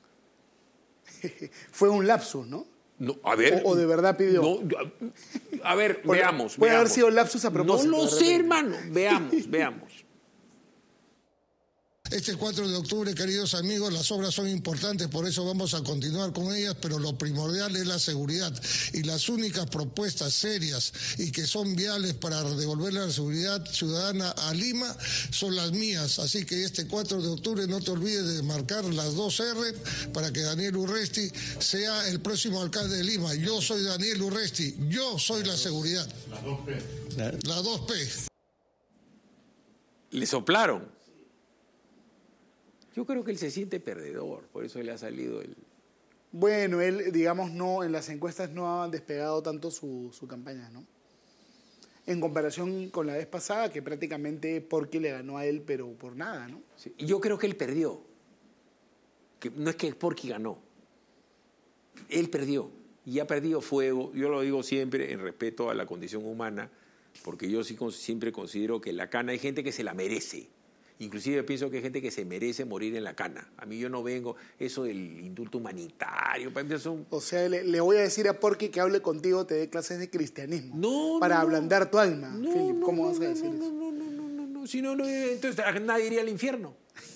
Fue un lapsus, ¿no? No, a ver. O, o de verdad pidió. No, a ver, Puede, veamos. Puede veamos. haber sido lapsus a propósito. No lo sé, hermano. Veamos, veamos. Este cuatro de octubre, queridos amigos, las obras son importantes, por eso vamos a continuar con ellas, pero lo primordial es la seguridad. Y las únicas propuestas serias y que son viables para devolver la seguridad ciudadana a Lima son las mías. Así que este cuatro de octubre no te olvides de marcar las dos erre para que Daniel Urresti sea el próximo alcalde de Lima. Yo soy Daniel Urresti, yo soy la seguridad. Las dos pe. Las dos pe. Le soplaron. Yo creo que él se siente perdedor, por eso le ha salido el... Bueno, él, digamos, no en las encuestas no ha despegado tanto su, su campaña, ¿no? En comparación con la vez pasada, que prácticamente Porqui le ganó a él, pero por nada, ¿no? Sí, yo creo que él perdió. Que no es que Porqui ganó. Él perdió. Y ha perdido fuego. Yo lo digo siempre en respeto a la condición humana, porque yo sí siempre considero que en la cana hay gente que se la merece. Inclusive pienso que hay gente que se merece morir en la cana. A mí yo no vengo, eso del indulto humanitario. Para mí son... O sea, le, le voy a decir a Porqui que hable contigo, te dé clases de cristianismo. No, Para no, ablandar tu alma, no, Philip. ¿Cómo no, vas a decir no, eso? No, no, no, no, no. Si no, no, entonces nadie iría al infierno.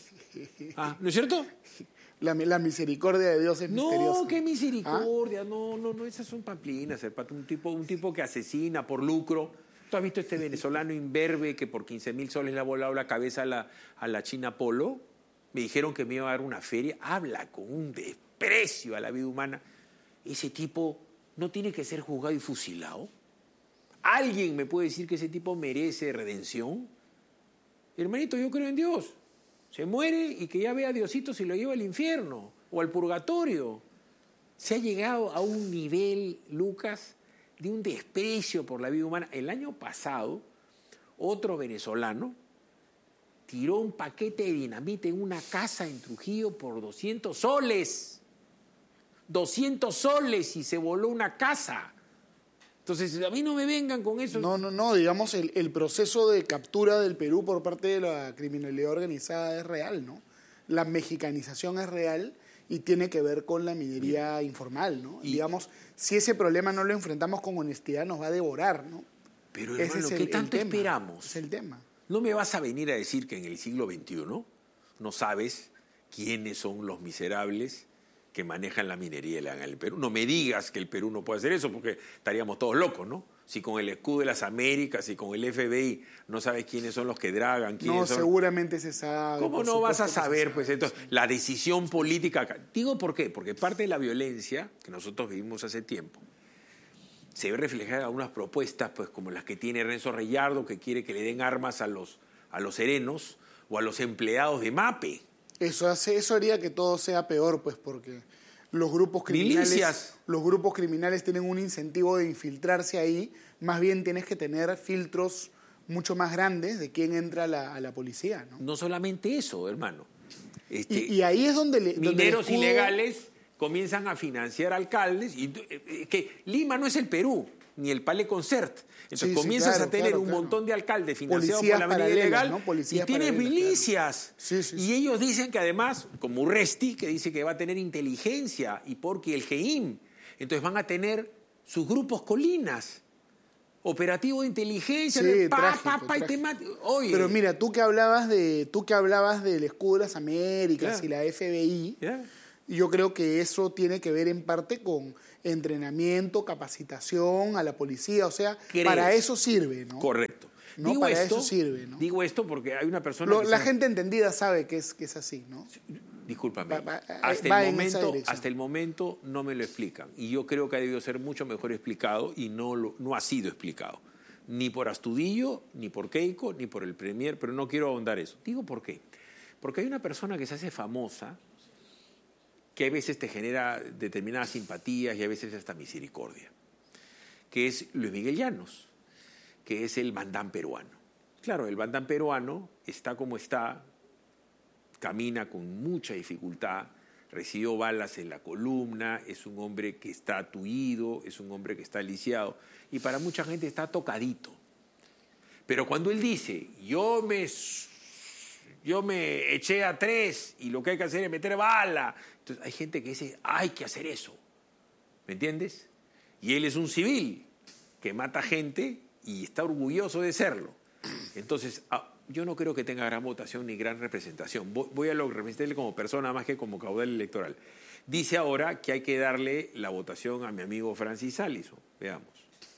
Ah, ¿no es cierto? La, la misericordia de Dios es no, misteriosa. No, qué misericordia. ¿Ah? No, no, no, esas son pamplinas, el pato. Un tipo, un tipo que asesina por lucro. ¿Tú has visto este venezolano imberbe que por quince mil soles le ha volado la cabeza a la, a la China Polo? Me dijeron que me iba a dar una feria. Habla con un desprecio a la vida humana. Ese tipo no tiene que ser juzgado y fusilado. ¿Alguien me puede decir que ese tipo merece redención? Hermanito, yo creo en Dios. Se muere y que ya vea a Diosito si lo lleva al infierno o al purgatorio. Se ha llegado a un nivel, Lucas, de un desprecio por la vida humana. El año pasado, otro venezolano tiró un paquete de dinamita en una casa en Trujillo por doscientos soles. doscientos soles y se voló una casa. Entonces, a mí no me vengan con eso. No, no, no. Digamos, el, el proceso de captura del Perú por parte de la criminalidad organizada es real, ¿no? La mexicanización es real y tiene que ver con la minería sí. informal, ¿no? Y, digamos, si ese problema no lo enfrentamos con honestidad, nos va a devorar, ¿no? Pero, hermano, ese es el, ¿qué tanto el esperamos? Es el tema. No me vas a venir a decir que en el siglo veintiuno no sabes quiénes son los miserables que manejan la minería ilegal en el Perú. No me digas que el Perú no puede hacer eso, porque estaríamos todos locos, ¿no? Si con el escudo de las Américas y con el F B I no sabes quiénes son los que dragan, quiénes no, son... seguramente se sabe. ¿Cómo no vas a saber, pues, entonces, la decisión política? Digo, ¿por qué? Porque parte de la violencia que nosotros vivimos hace tiempo se ve reflejada en algunas propuestas, pues como las que tiene Renzo Reyardo, que quiere que le den armas a los, a los serenos o a los empleados de MAPE. Eso hace, eso haría que todo sea peor, pues, porque los grupos criminales, Milicias. los grupos criminales tienen un incentivo de infiltrarse ahí. Más bien tienes que tener filtros mucho más grandes de quién entra a la, a la policía, ¿no? No solamente eso, hermano. Este, y, y ahí es donde... Le, donde mineros el escudo... ilegales comienzan a financiar alcaldes. Y, eh, que Lima no es el Perú, ni el Palais Concert. Entonces Sí, sí, comienzas claro, a tener claro, un claro. montón de alcaldes financiados Policías por la medida paralelas, ilegal, ¿no? Policías y tienes paralelas, milicias. Sí, sí, y sí. ellos dicen que además, como Urresti, que dice que va a tener inteligencia, y porque el G I M, entonces van a tener sus grupos colinas. Operativo de inteligencia, Sí, de pa, trágico, pa, pa, y te trágico. mata. Oye, Pero mira, tú que hablabas de tú que hablabas del escudo de las Américas Yeah. y la F B I, Yeah. yo creo que eso tiene que ver en parte con entrenamiento, capacitación a la policía, o sea, ¿Crees? para eso sirve, ¿no? Correcto. No, digo para esto, eso sirve, ¿no? Digo esto porque hay una persona Lo- que la se- gente entendida sabe que es, que es así, ¿no? Discúlpame, Va- va- hasta, va el en esa momento, dirección. hasta el momento no me lo explican. Y yo creo que ha debido ser mucho mejor explicado y no, lo, no ha sido explicado. Ni por Astudillo, ni por Keiko, ni por el Premier, pero no quiero ahondar eso. Digo por qué. Porque hay una persona que se hace famosa que a veces te genera determinadas simpatías y a veces hasta misericordia, que es Luis Miguel Llanos, que es el bandán peruano. Claro, el bandán peruano está como está, camina con mucha dificultad, recibió balas en la columna, es un hombre que está atuido, es un hombre que está lisiado y para mucha gente está tocadito. Pero cuando él dice, yo me, yo me eché a tres y lo que hay que hacer es meter bala, entonces hay gente que dice, hay que hacer eso, ¿me entiendes? Y él es un civil que mata gente y está orgulloso de serlo. Entonces, ah, yo no creo que tenga gran votación ni gran representación. Voy a lo representarle como persona más que como caudal electoral. Dice ahora que hay que darle la votación a mi amigo Francis Allison. Veamos.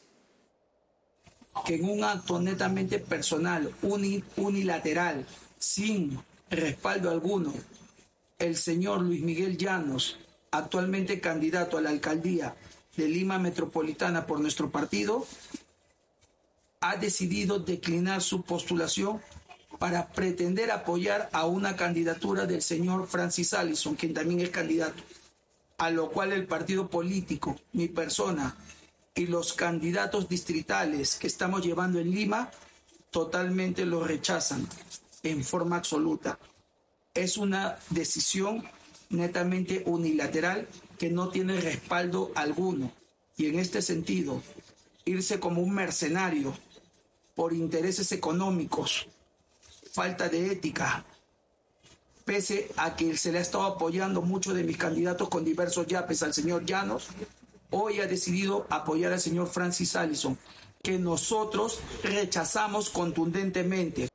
Que en un acto netamente personal, uni- unilateral, sin respaldo alguno, el señor Luis Miguel Llanos, actualmente candidato a la alcaldía de Lima Metropolitana por nuestro partido, ha decidido declinar su postulación para pretender apoyar a una candidatura del señor Francis Allison, quien también es candidato, a lo cual el partido político, mi persona y los candidatos distritales que estamos llevando en Lima totalmente lo rechazan en forma absoluta. Es una decisión netamente unilateral que no tiene respaldo alguno y en este sentido irse como un mercenario por intereses económicos, falta de ética, pese a que se le ha estado apoyando muchos de mis candidatos con diversos yapes al señor Llanos, hoy ha decidido apoyar al señor Francis Allison, que nosotros rechazamos contundentemente.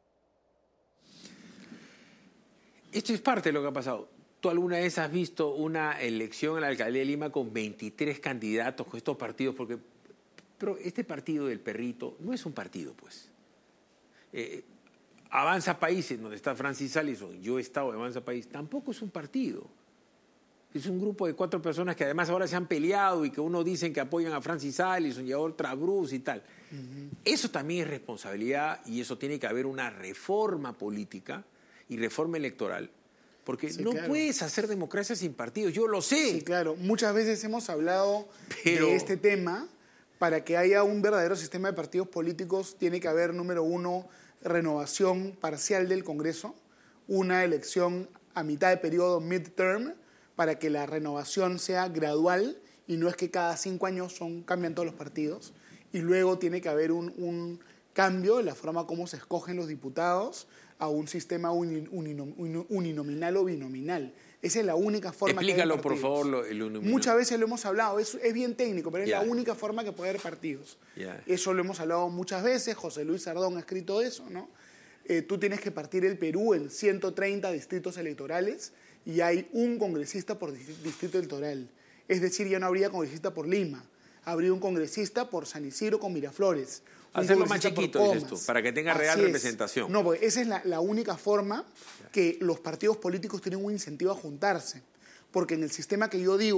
Esto es parte de lo que ha pasado. ¿Tú alguna vez has visto una elección en la alcaldía de Lima con veintitrés candidatos con estos partidos? Porque pero este partido del perrito no es un partido, pues. Eh, Avanza Países, donde está Francis Allison, yo he estado en Avanza País, tampoco es un partido. Es un grupo de cuatro personas que además ahora se han peleado y que uno dicen que apoyan a Francis Allison y a otra a Bruce y tal. Uh-huh. Eso también es responsabilidad y eso tiene que haber una reforma política y reforma electoral. Porque sí, no claro. puedes hacer democracia sin partidos, yo lo sé. Sí, claro. Muchas veces hemos hablado Pero... de este tema. Para que haya un verdadero sistema de partidos políticos tiene que haber, número uno, renovación parcial del Congreso, una elección a mitad de periodo midterm, para que la renovación sea gradual y no es que cada cinco años son, cambian todos los partidos. Y luego tiene que haber un, un cambio en la forma como se escogen los diputados a un sistema uni, uni, uninominal o binominal. Esa es la única forma Explícalo, que hay por favor, lo, el uninominal. Muchas veces lo hemos hablado, es, es bien técnico, pero es yeah. la única forma que puede haber partidos. Yeah. Eso lo hemos hablado muchas veces, José Luis Sardón ha escrito eso, ¿no? Eh, tú tienes que partir el Perú en ciento treinta distritos electorales y hay un congresista por distrito electoral. Es decir, ya no habría congresista por Lima, habría un congresista por San Isidro con Miraflores. Hacerlo más chiquito, dices tú, para que tenga real Así representación. Es. No, porque esa es la, la única forma que los partidos políticos tienen un incentivo a juntarse. Porque en el sistema que yo digo,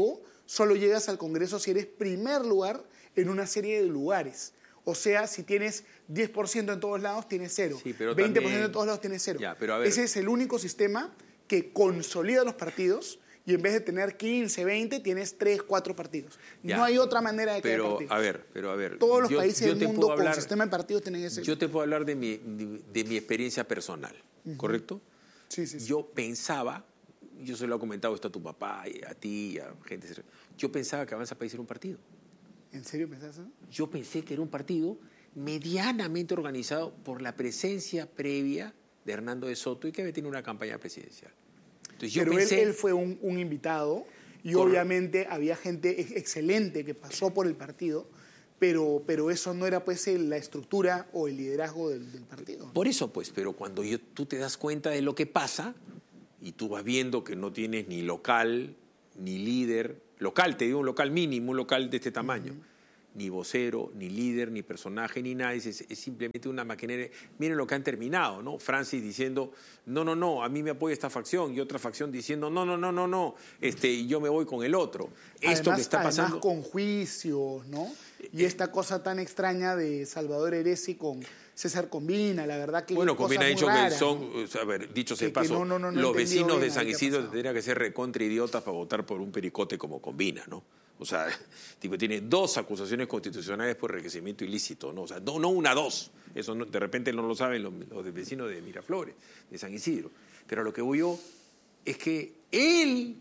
solo llegas al Congreso si eres primer lugar en una serie de lugares. O sea, si tienes diez por ciento en todos lados, tienes cero. Sí, pero veinte por ciento también... en todos lados, tienes cero. Ya, pero a ver... Ese es el único sistema que consolida los partidos y en vez de tener quince, veinte, tienes tres, cuatro partidos. Ya. No hay otra manera de crear pero, partidos. a ver, pero a ver... Todos los yo, países yo del mundo con hablar, sistema de partidos tienen ese... Yo te puedo hablar de mi, de mi experiencia personal, uh-huh. ¿correcto? Sí, sí, sí. Yo pensaba, yo se lo he comentado esto a tu papá, y a ti, a gente... Yo pensaba que Avanza País era un partido. ¿En serio pensás eso? Yo pensé que era un partido medianamente organizado por la presencia previa de Hernando de Soto y que había tenido una campaña presidencial. Entonces, yo Pero pensé, él, él fue un, un invitado y Correcto. obviamente había gente excelente que pasó por el partido, pero, pero eso no era pues el, la estructura o el liderazgo del, del partido. Por eso, pues, pero cuando yo, tú te das cuenta de lo que pasa y tú vas viendo que no tienes ni local, ni líder, local, te digo un local mínimo, un local de este tamaño, uh-huh. ni vocero, ni líder, ni personaje, ni nada, es, es simplemente una maquinaria. Miren lo que han terminado, ¿no? Francis diciendo, no, no, no, a mí me apoya esta facción, y otra facción diciendo, no, no, no, no, no, este, yo me voy con el otro. Además, Esto que está pasando... Además con juicios, ¿no? Y esta cosa tan extraña de Salvador Heresi con César Combina, la verdad que... Bueno, Combina ha dicho raras, que son, ¿no? a ver, dicho sea de que, paso, que no, no, no, no los vecinos de bien San Isidro tendrían que ser recontra idiotas para votar por un pericote como Combina, ¿no? O sea, tipo, tiene dos acusaciones constitucionales por enriquecimiento ilícito, ¿no? O sea, no, no una, dos. Eso no, de repente no lo saben los, los vecinos de Miraflores, de San Isidro. Pero a lo que voy yo es que él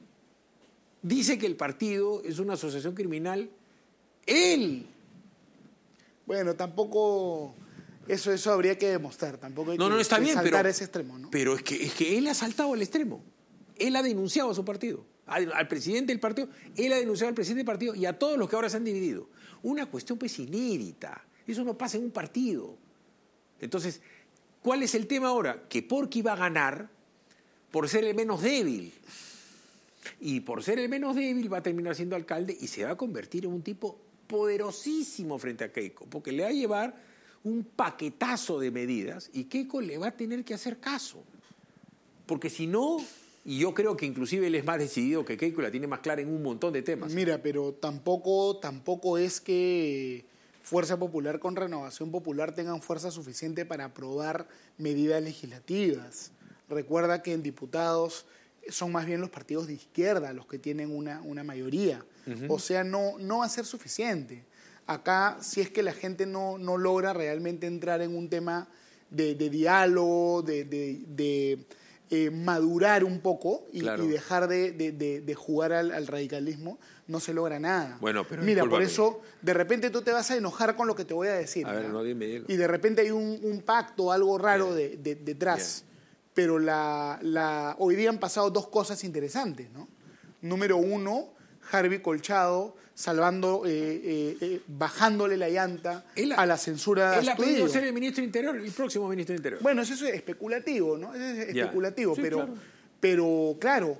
dice que el partido es una asociación criminal. Él. Bueno, tampoco... Eso, eso habría que demostrar. Tampoco hay no, que, no, está que bien, saltar pero, a ese extremo, ¿no? Pero es que, es que él ha saltado al extremo. Él ha denunciado a su partido. Al, al presidente del partido, él ha denunciado al presidente del partido y a todos los que ahora se han dividido. Una cuestión pues inédita. Eso no pasa en un partido. Entonces, ¿cuál es el tema ahora? Que Porky va a ganar por ser el menos débil. Y por ser el menos débil va a terminar siendo alcalde y se va a convertir en un tipo poderosísimo frente a Keiko, porque le va a llevar un paquetazo de medidas y Keiko le va a tener que hacer caso. Porque si no... Y yo creo que inclusive él es más decidido que Keiko y la tiene más clara en un montón de temas. Mira, pero tampoco, tampoco es que Fuerza Popular con Renovación Popular tengan fuerza suficiente para aprobar medidas legislativas. Recuerda que en diputados son más bien los partidos de izquierda los que tienen una, una mayoría. Uh-huh. O sea, no, no va a ser suficiente. Acá, si es que la gente no, no logra realmente entrar en un tema de, de diálogo, de... de, de Eh, madurar un poco y, claro. y dejar de, de, de, de jugar al, al radicalismo, no se logra nada. Bueno, pero Mira, discúlpame. por eso, de repente tú te vas a enojar con lo que te voy a decir. A ver, no, dime, dime. Y de repente hay un, un pacto, algo raro yeah. de, de, detrás. Yeah. Pero la, la, hoy día han pasado dos cosas interesantes, ¿no? Número uno, Harvey Colchado salvando, eh, eh, eh, bajándole la llanta él, a la censura de Él ha Astudillo. pedido ser el ministro de Interior, el próximo ministro de Interior. Bueno, eso es especulativo, ¿no? Eso es yeah. especulativo, sí, pero, claro. pero claro,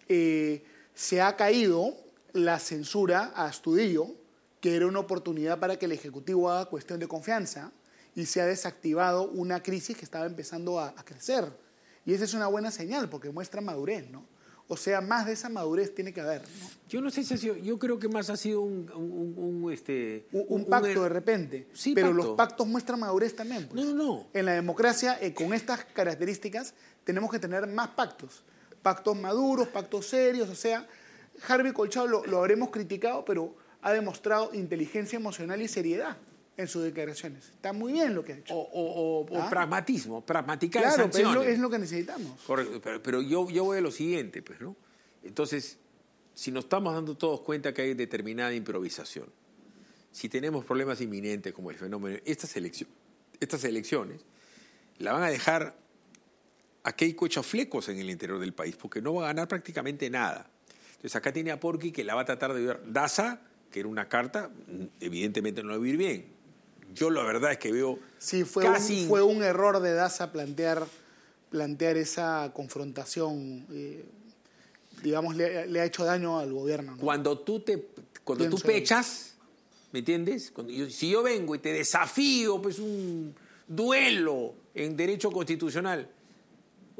eh, se ha caído la censura a Astudillo, que era una oportunidad para que el Ejecutivo haga cuestión de confianza, y se ha desactivado una crisis que estaba empezando a, a crecer. Y esa es una buena señal, porque muestra madurez, ¿no? O sea, más de esa madurez tiene que haber, ¿no? Yo no sé si ha sido, yo creo que más ha sido un, un, un, este, un, un pacto un, de repente. Sí, pero pacto. Los pactos muestran madurez también. Pues. No, no, no. En la democracia, eh, con estas características, tenemos que tener más pactos. Pactos maduros, pactos serios. O sea, Harvey Colchado lo, lo habremos criticado, pero ha demostrado inteligencia emocional y seriedad en sus declaraciones. Está muy bien lo que ha hecho. O, o, o, ¿Ah? o pragmatismo, pragmaticar claro, sanciones. Claro, es, es lo que necesitamos. Correcto, pero, pero yo, yo voy a lo siguiente, pues, ¿no? Entonces, si nos estamos dando todos cuenta que hay determinada improvisación, si tenemos problemas inminentes como el fenómeno, estas, elección, estas elecciones la van a dejar a Keiko hecha flecos en el interior del país, porque no va a ganar prácticamente nada. Entonces, acá tiene a Porky que la va a tratar de ayudar. Daza, que era una carta, evidentemente no la va a ir bien. Yo la verdad es que veo sí, fue casi... Un, fue un error de Daza plantear, plantear esa confrontación, eh, digamos, le, le ha hecho daño al gobierno, ¿no? Cuando tú, te, cuando tú pechas, ¿me entiendes? Cuando yo, si yo vengo y te desafío, pues un duelo en derecho constitucional,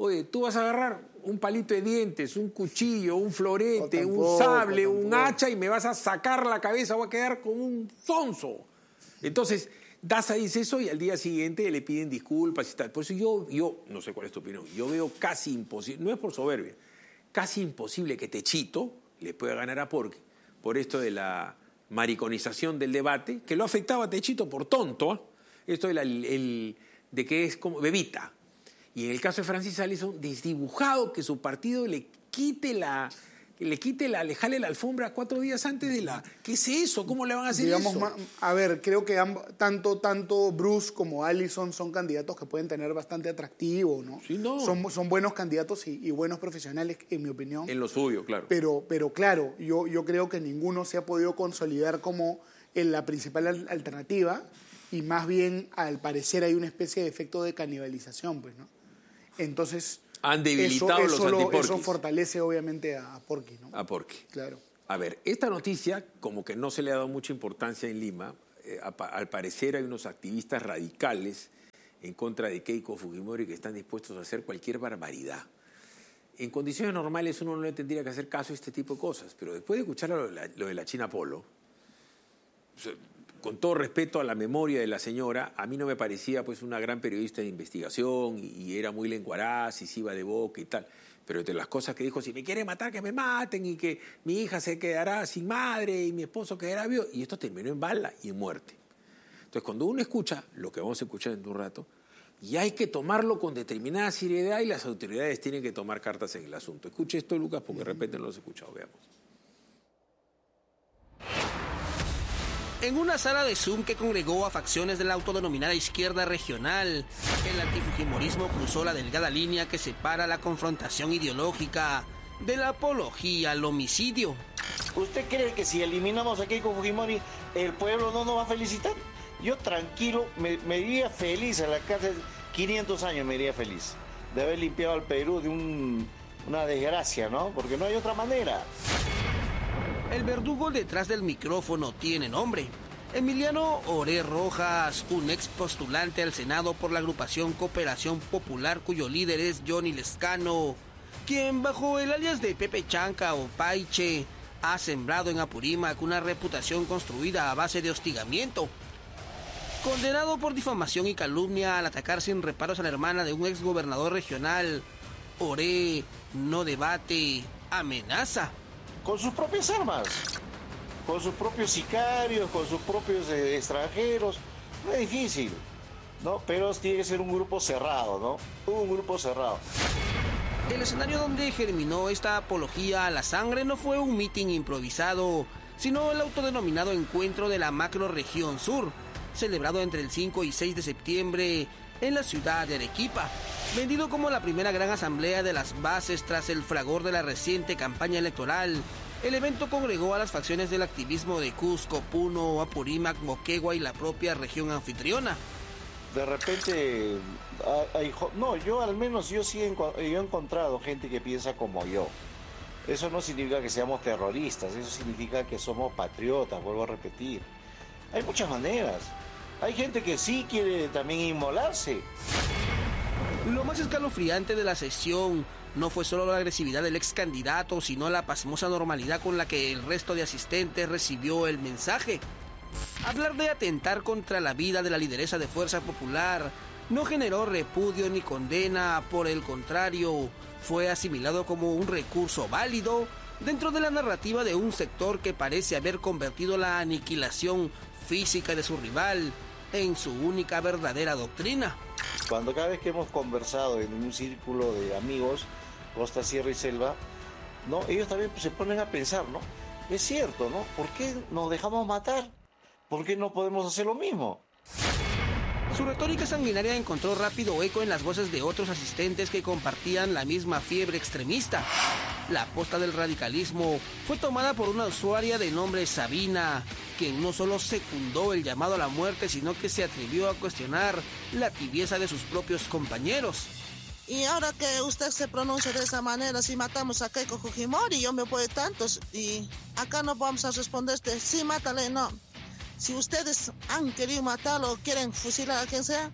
Oye, tú vas a agarrar un palito de dientes, un cuchillo, un florete, tampoco, un sable, tampoco. un hacha y me vas a sacar la cabeza, voy a quedar como un sonso. Entonces, Daza dice eso y al día siguiente le piden disculpas y tal. Por eso yo, yo, no sé cuál es tu opinión, yo veo casi imposible, no es por soberbia, casi imposible que Techito le pueda ganar a Porky por esto de la mariconización del debate, que lo afectaba a Techito por tonto, ¿eh? Esto de, la, el, de que es como bebita. Y en el caso de Francis Allison, desdibujado que su partido le quite la... le quite la, le jale la alfombra cuatro días antes de la... ¿Qué es eso? ¿Cómo le van a hacer Digamos, eso? ma- a ver, creo que ambos, tanto, tanto Bruce como Allison son candidatos que pueden tener bastante atractivo, ¿no? Sí, no. Son, son buenos candidatos y, y buenos profesionales, en mi opinión. En lo suyo, claro. Pero, pero claro, yo, yo creo que ninguno se ha podido consolidar como en la principal al- alternativa y más bien, al parecer, hay una especie de efecto de canibalización, pues, ¿no? Entonces... Han debilitado eso, los eso, lo- antiporquis. eso fortalece, obviamente, a, a Porky, ¿no? A Porky. Claro. A ver, esta noticia, como que no se le ha dado mucha importancia en Lima, eh, a- al parecer hay unos activistas radicales en contra de Keiko Fujimori que están dispuestos a hacer cualquier barbaridad. En condiciones normales uno no le tendría que hacer caso a este tipo de cosas, pero después de escuchar lo de la, lo de la China Polo, o sea, con todo respeto a la memoria de la señora, a mí no me parecía pues una gran periodista de investigación y, y era muy lenguaraz y se iba de boca y tal. Pero entre las cosas que dijo, si me quieren matar, que me maten y que mi hija se quedará sin madre y mi esposo quedará vivo, y esto terminó en bala y en muerte. Entonces, cuando uno escucha lo que vamos a escuchar en un rato, y hay que tomarlo con determinada seriedad y las autoridades tienen que tomar cartas en el asunto. Escuche esto, Lucas, porque de repente no lo has escuchado. Veamos. En una sala de Zoom que congregó a facciones de la autodenominada izquierda regional, el antifujimorismo cruzó la delgada línea que separa la confrontación ideológica de la apología al homicidio. ¿Usted cree que si eliminamos a Keiko Fujimori, el pueblo no nos va a felicitar? Yo tranquilo, me, me iría feliz a la cárcel, quinientos años me iría feliz, de haber limpiado al Perú de un, una desgracia, ¿no? Porque no hay otra manera. El verdugo detrás del micrófono tiene nombre. Emiliano Oré Rojas, un ex postulante al Senado por la agrupación Cooperación Popular, cuyo líder es Johnny Lescano, quien bajo el alias de Pepe Chanca o Paiche ha sembrado en Apurímac una reputación construida a base de hostigamiento. Condenado por difamación y calumnia al atacar sin reparos a la hermana de un ex gobernador regional, Oré no debate, amenaza. Con sus propias armas, con sus propios sicarios, con sus propios eh, extranjeros. No es difícil, ¿no? Pero tiene que ser un grupo cerrado, ¿no? Un grupo cerrado. El escenario donde germinó esta apología a la sangre no fue un mitin improvisado, sino el autodenominado Encuentro de la Macroregión Sur, celebrado entre el cinco y seis de septiembre en la ciudad de Arequipa, vendido como la primera gran asamblea de las bases tras el fragor de la reciente campaña electoral. El evento congregó a las facciones del activismo de Cusco, Puno, Apurímac, Moquegua y la propia región anfitriona. De repente, hay, no, yo al menos yo sí he, yo he encontrado gente que piensa como yo. Eso no significa que seamos terroristas, eso significa que somos patriotas, vuelvo a repetir. Hay muchas maneras. Hay gente que sí quiere también inmolarse. Lo más escalofriante de la sesión no fue solo la agresividad del ex candidato, sino la pasmosa normalidad con la que el resto de asistentes recibió el mensaje. Hablar de atentar contra la vida de la lideresa de Fuerza Popular no generó repudio ni condena, por el contrario, fue asimilado como un recurso válido dentro de la narrativa de un sector que parece haber convertido la aniquilación física de su rival en su única verdadera doctrina. Cuando cada vez que hemos conversado en un círculo de amigos, Costa, Sierra y Selva, ¿no? Ellos también se ponen a pensar, ¿no? Es cierto, ¿no? ¿Por qué nos dejamos matar? ¿Por qué no podemos hacer lo mismo? Su retórica sanguinaria encontró rápido eco en las voces de otros asistentes que compartían la misma fiebre extremista. La aposta del radicalismo fue tomada por una usuaria de nombre Sabina, quien no solo secundó el llamado a la muerte, sino que se atrevió a cuestionar la tibieza de sus propios compañeros. Y ahora que usted se pronuncia de esa manera, si matamos a Keiko Fujimori, yo me voy tantos, y acá no vamos a responder este, sí, mátale, no. Si ustedes han querido matarlo o quieren fusilar a quien sea,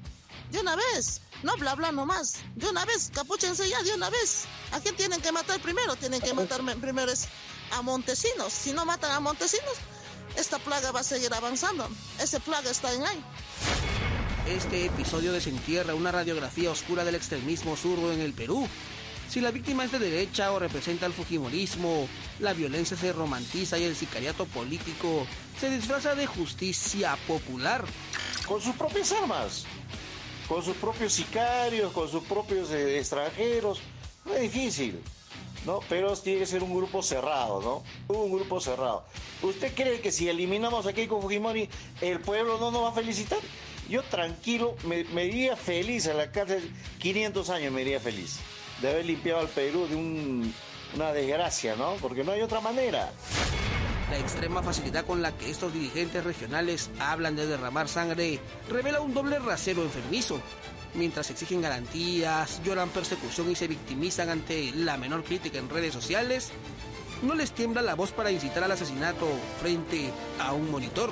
de una vez. No bla bla nomás. De una vez, capúchense ya de una vez. ¿A quién tienen que matar primero? Tienen que matar primero es a Montesinos. Si no matan a Montesinos, esta plaga va a seguir avanzando. Esa plaga está en ahí. Este episodio desentierra una radiografía oscura del extremismo zurdo en el Perú. Si la víctima es de derecha o representa el fujimorismo, la violencia se romantiza y el sicariato político se disfraza de justicia popular. Con sus propias armas, con sus propios sicarios, con sus propios eh, extranjeros. No es difícil, ¿no? Pero tiene que ser un grupo cerrado, ¿no? Un grupo cerrado. ¿Usted cree que si eliminamos a Keiko Fujimori, el pueblo no nos va a felicitar? Yo tranquilo, me, me iría feliz a la cárcel, quinientos años me iría feliz de haber limpiado al Perú de un, una desgracia, ¿no? Porque no hay otra manera. La extrema facilidad con la que estos dirigentes regionales hablan de derramar sangre revela un doble rasero enfermizo. Mientras exigen garantías, lloran persecución y se victimizan ante la menor crítica en redes sociales, no les tiembla la voz para incitar al asesinato frente a un monitor.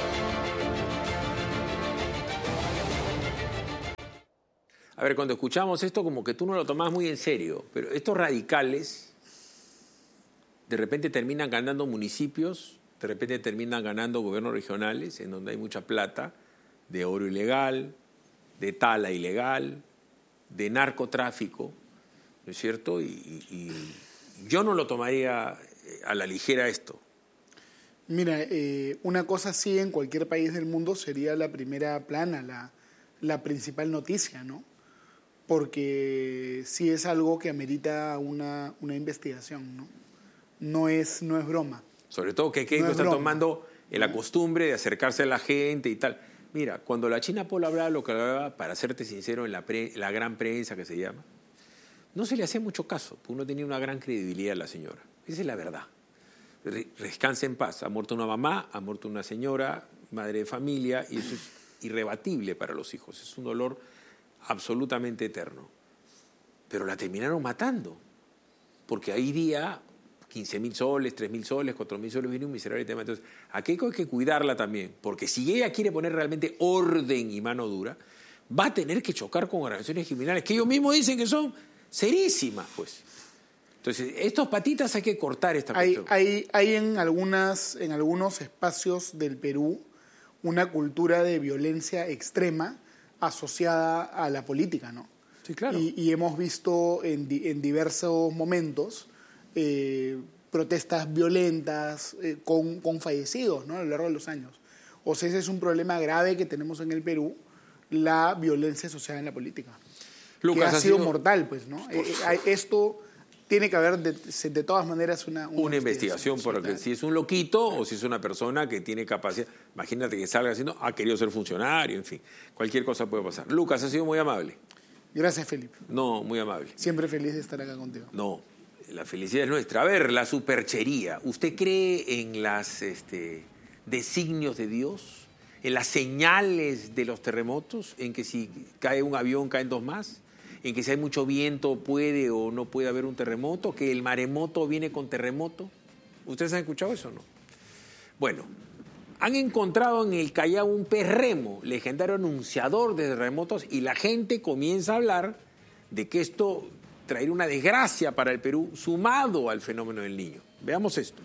A ver, cuando escuchamos esto, como que tú no lo tomás muy en serio, pero estos radicales de repente terminan ganando municipios, de repente terminan ganando gobiernos regionales, en donde hay mucha plata, de oro ilegal, de tala ilegal, de narcotráfico, ¿no es cierto? Y, y, y yo no lo tomaría a la ligera esto. Mira, eh, una cosa así en cualquier país del mundo sería la primera plana, la, la principal noticia, ¿no? Porque sí es algo que amerita una, una investigación, ¿no? No es, no es broma. Sobre todo que Keiko no está broma. tomando la costumbre de acercarse a la gente y tal. Mira, cuando la China Paul hablaba lo que hablaba, para serte sincero, en la, pre, la gran prensa que se llama, no se le hacía mucho caso, porque no tenía una gran credibilidad la señora. Esa es la verdad. Descanse en paz. Ha muerto una mamá, ha muerto una señora, madre de familia, y eso es irrebatible para los hijos. Es un dolor absolutamente eterno. Pero la terminaron matando, porque ahí día quince mil soles, tres mil soles, cuatro mil soles, viene un miserable tema. Entonces, a Keiko hay que cuidarla también, porque si ella quiere poner realmente orden y mano dura, va a tener que chocar con organizaciones criminales, que ellos mismos dicen que son serísimas, pues. Entonces, estos patitas hay que cortar esta hay, cuestión. Hay, hay en, algunas, en algunos espacios del Perú una cultura de violencia extrema asociada a la política, ¿no? Sí, claro. Y, y hemos visto en, di, en diversos momentos eh, protestas violentas eh, con, con fallecidos, ¿no? A lo largo de los años. O sea, ese es un problema grave que tenemos en el Perú, la violencia asociada en la política. Lucas, que ha sido, sido mortal, pues, ¿no? Eh, eh, esto tiene que haber de, de todas maneras una... Una, una investigación, porque si es un loquito o si es una persona que tiene capacidad. Imagínate que salga diciendo, ha querido ser funcionario, en fin. Cualquier cosa puede pasar. Lucas, ha sido muy amable. Gracias, Felipe. No, muy amable. Siempre feliz de estar acá contigo. No, la felicidad es nuestra. A ver, la superchería. ¿Usted cree en los este, designios de Dios? ¿En las señales de los terremotos? ¿En que si cae un avión caen dos más? ¿En que si hay mucho viento puede o no puede haber un terremoto? ¿Que el maremoto viene con terremoto? ¿Ustedes han escuchado eso o no? Bueno, han encontrado en el Callao un pez remo, legendario anunciador de terremotos, y la gente comienza a hablar de que esto traerá una desgracia para el Perú sumado al fenómeno del Niño. Veamos esto.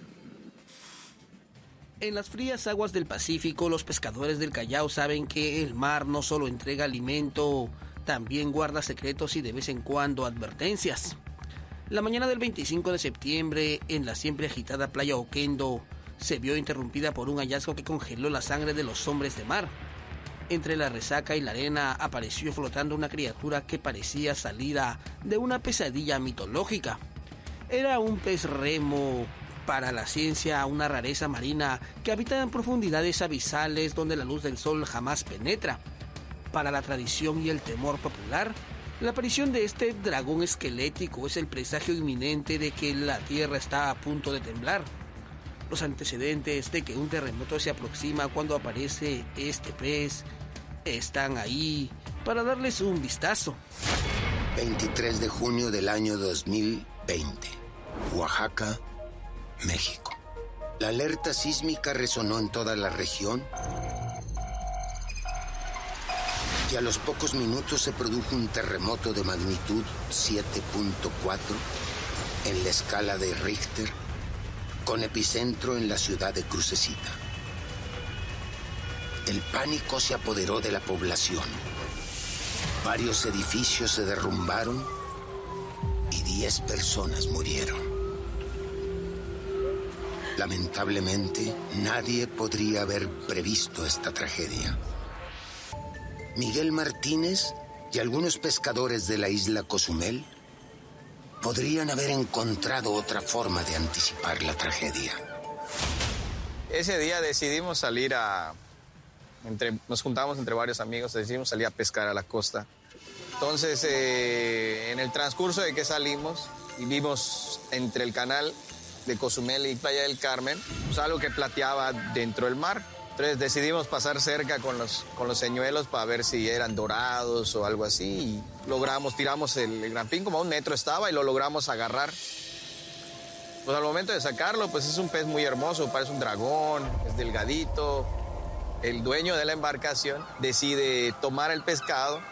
En las frías aguas del Pacífico, los pescadores del Callao saben que el mar no solo entrega alimento, también guarda secretos y de vez en cuando advertencias. La mañana del veinticinco de septiembre, en la siempre agitada playa Oquendo, se vio interrumpida por un hallazgo que congeló la sangre de los hombres de mar. Entre la resaca y la arena apareció flotando una criatura que parecía salida de una pesadilla mitológica. Era un pez remo, para la ciencia una rareza marina que habita en profundidades abisales donde la luz del sol jamás penetra. Para la tradición y el temor popular, la aparición de este dragón esquelético es el presagio inminente de que la Tierra está a punto de temblar. Los antecedentes de que un terremoto se aproxima cuando aparece este pez están ahí para darles un vistazo. veintitrés de junio del año dos mil veinte, Oaxaca, México. La alerta sísmica resonó en toda la región. y a los pocos minutos se produjo un terremoto de magnitud siete punto cuatro en la escala de Richter, con epicentro en la ciudad de Crucecita. El pánico se apoderó de la población. Varios edificios se derrumbaron y diez personas murieron. Lamentablemente, nadie podría haber previsto esta tragedia. Miguel Martínez y algunos pescadores de la isla Cozumel podrían haber encontrado otra forma de anticipar la tragedia. Ese día decidimos salir a... Entre, nos juntamos entre varios amigos, decidimos salir a pescar a la costa. Entonces, eh, en el transcurso de que salimos, y vimos entre el canal de Cozumel y Playa del Carmen, pues algo que plateaba dentro del mar. Entonces decidimos pasar cerca con los, con los señuelos para ver si eran dorados o algo así. Y logramos, tiramos el, el grampín, como a un metro estaba, y lo logramos agarrar. Pues al momento de sacarlo, pues es un pez muy hermoso, parece un dragón, es delgadito. El dueño de la embarcación decide tomar el pescado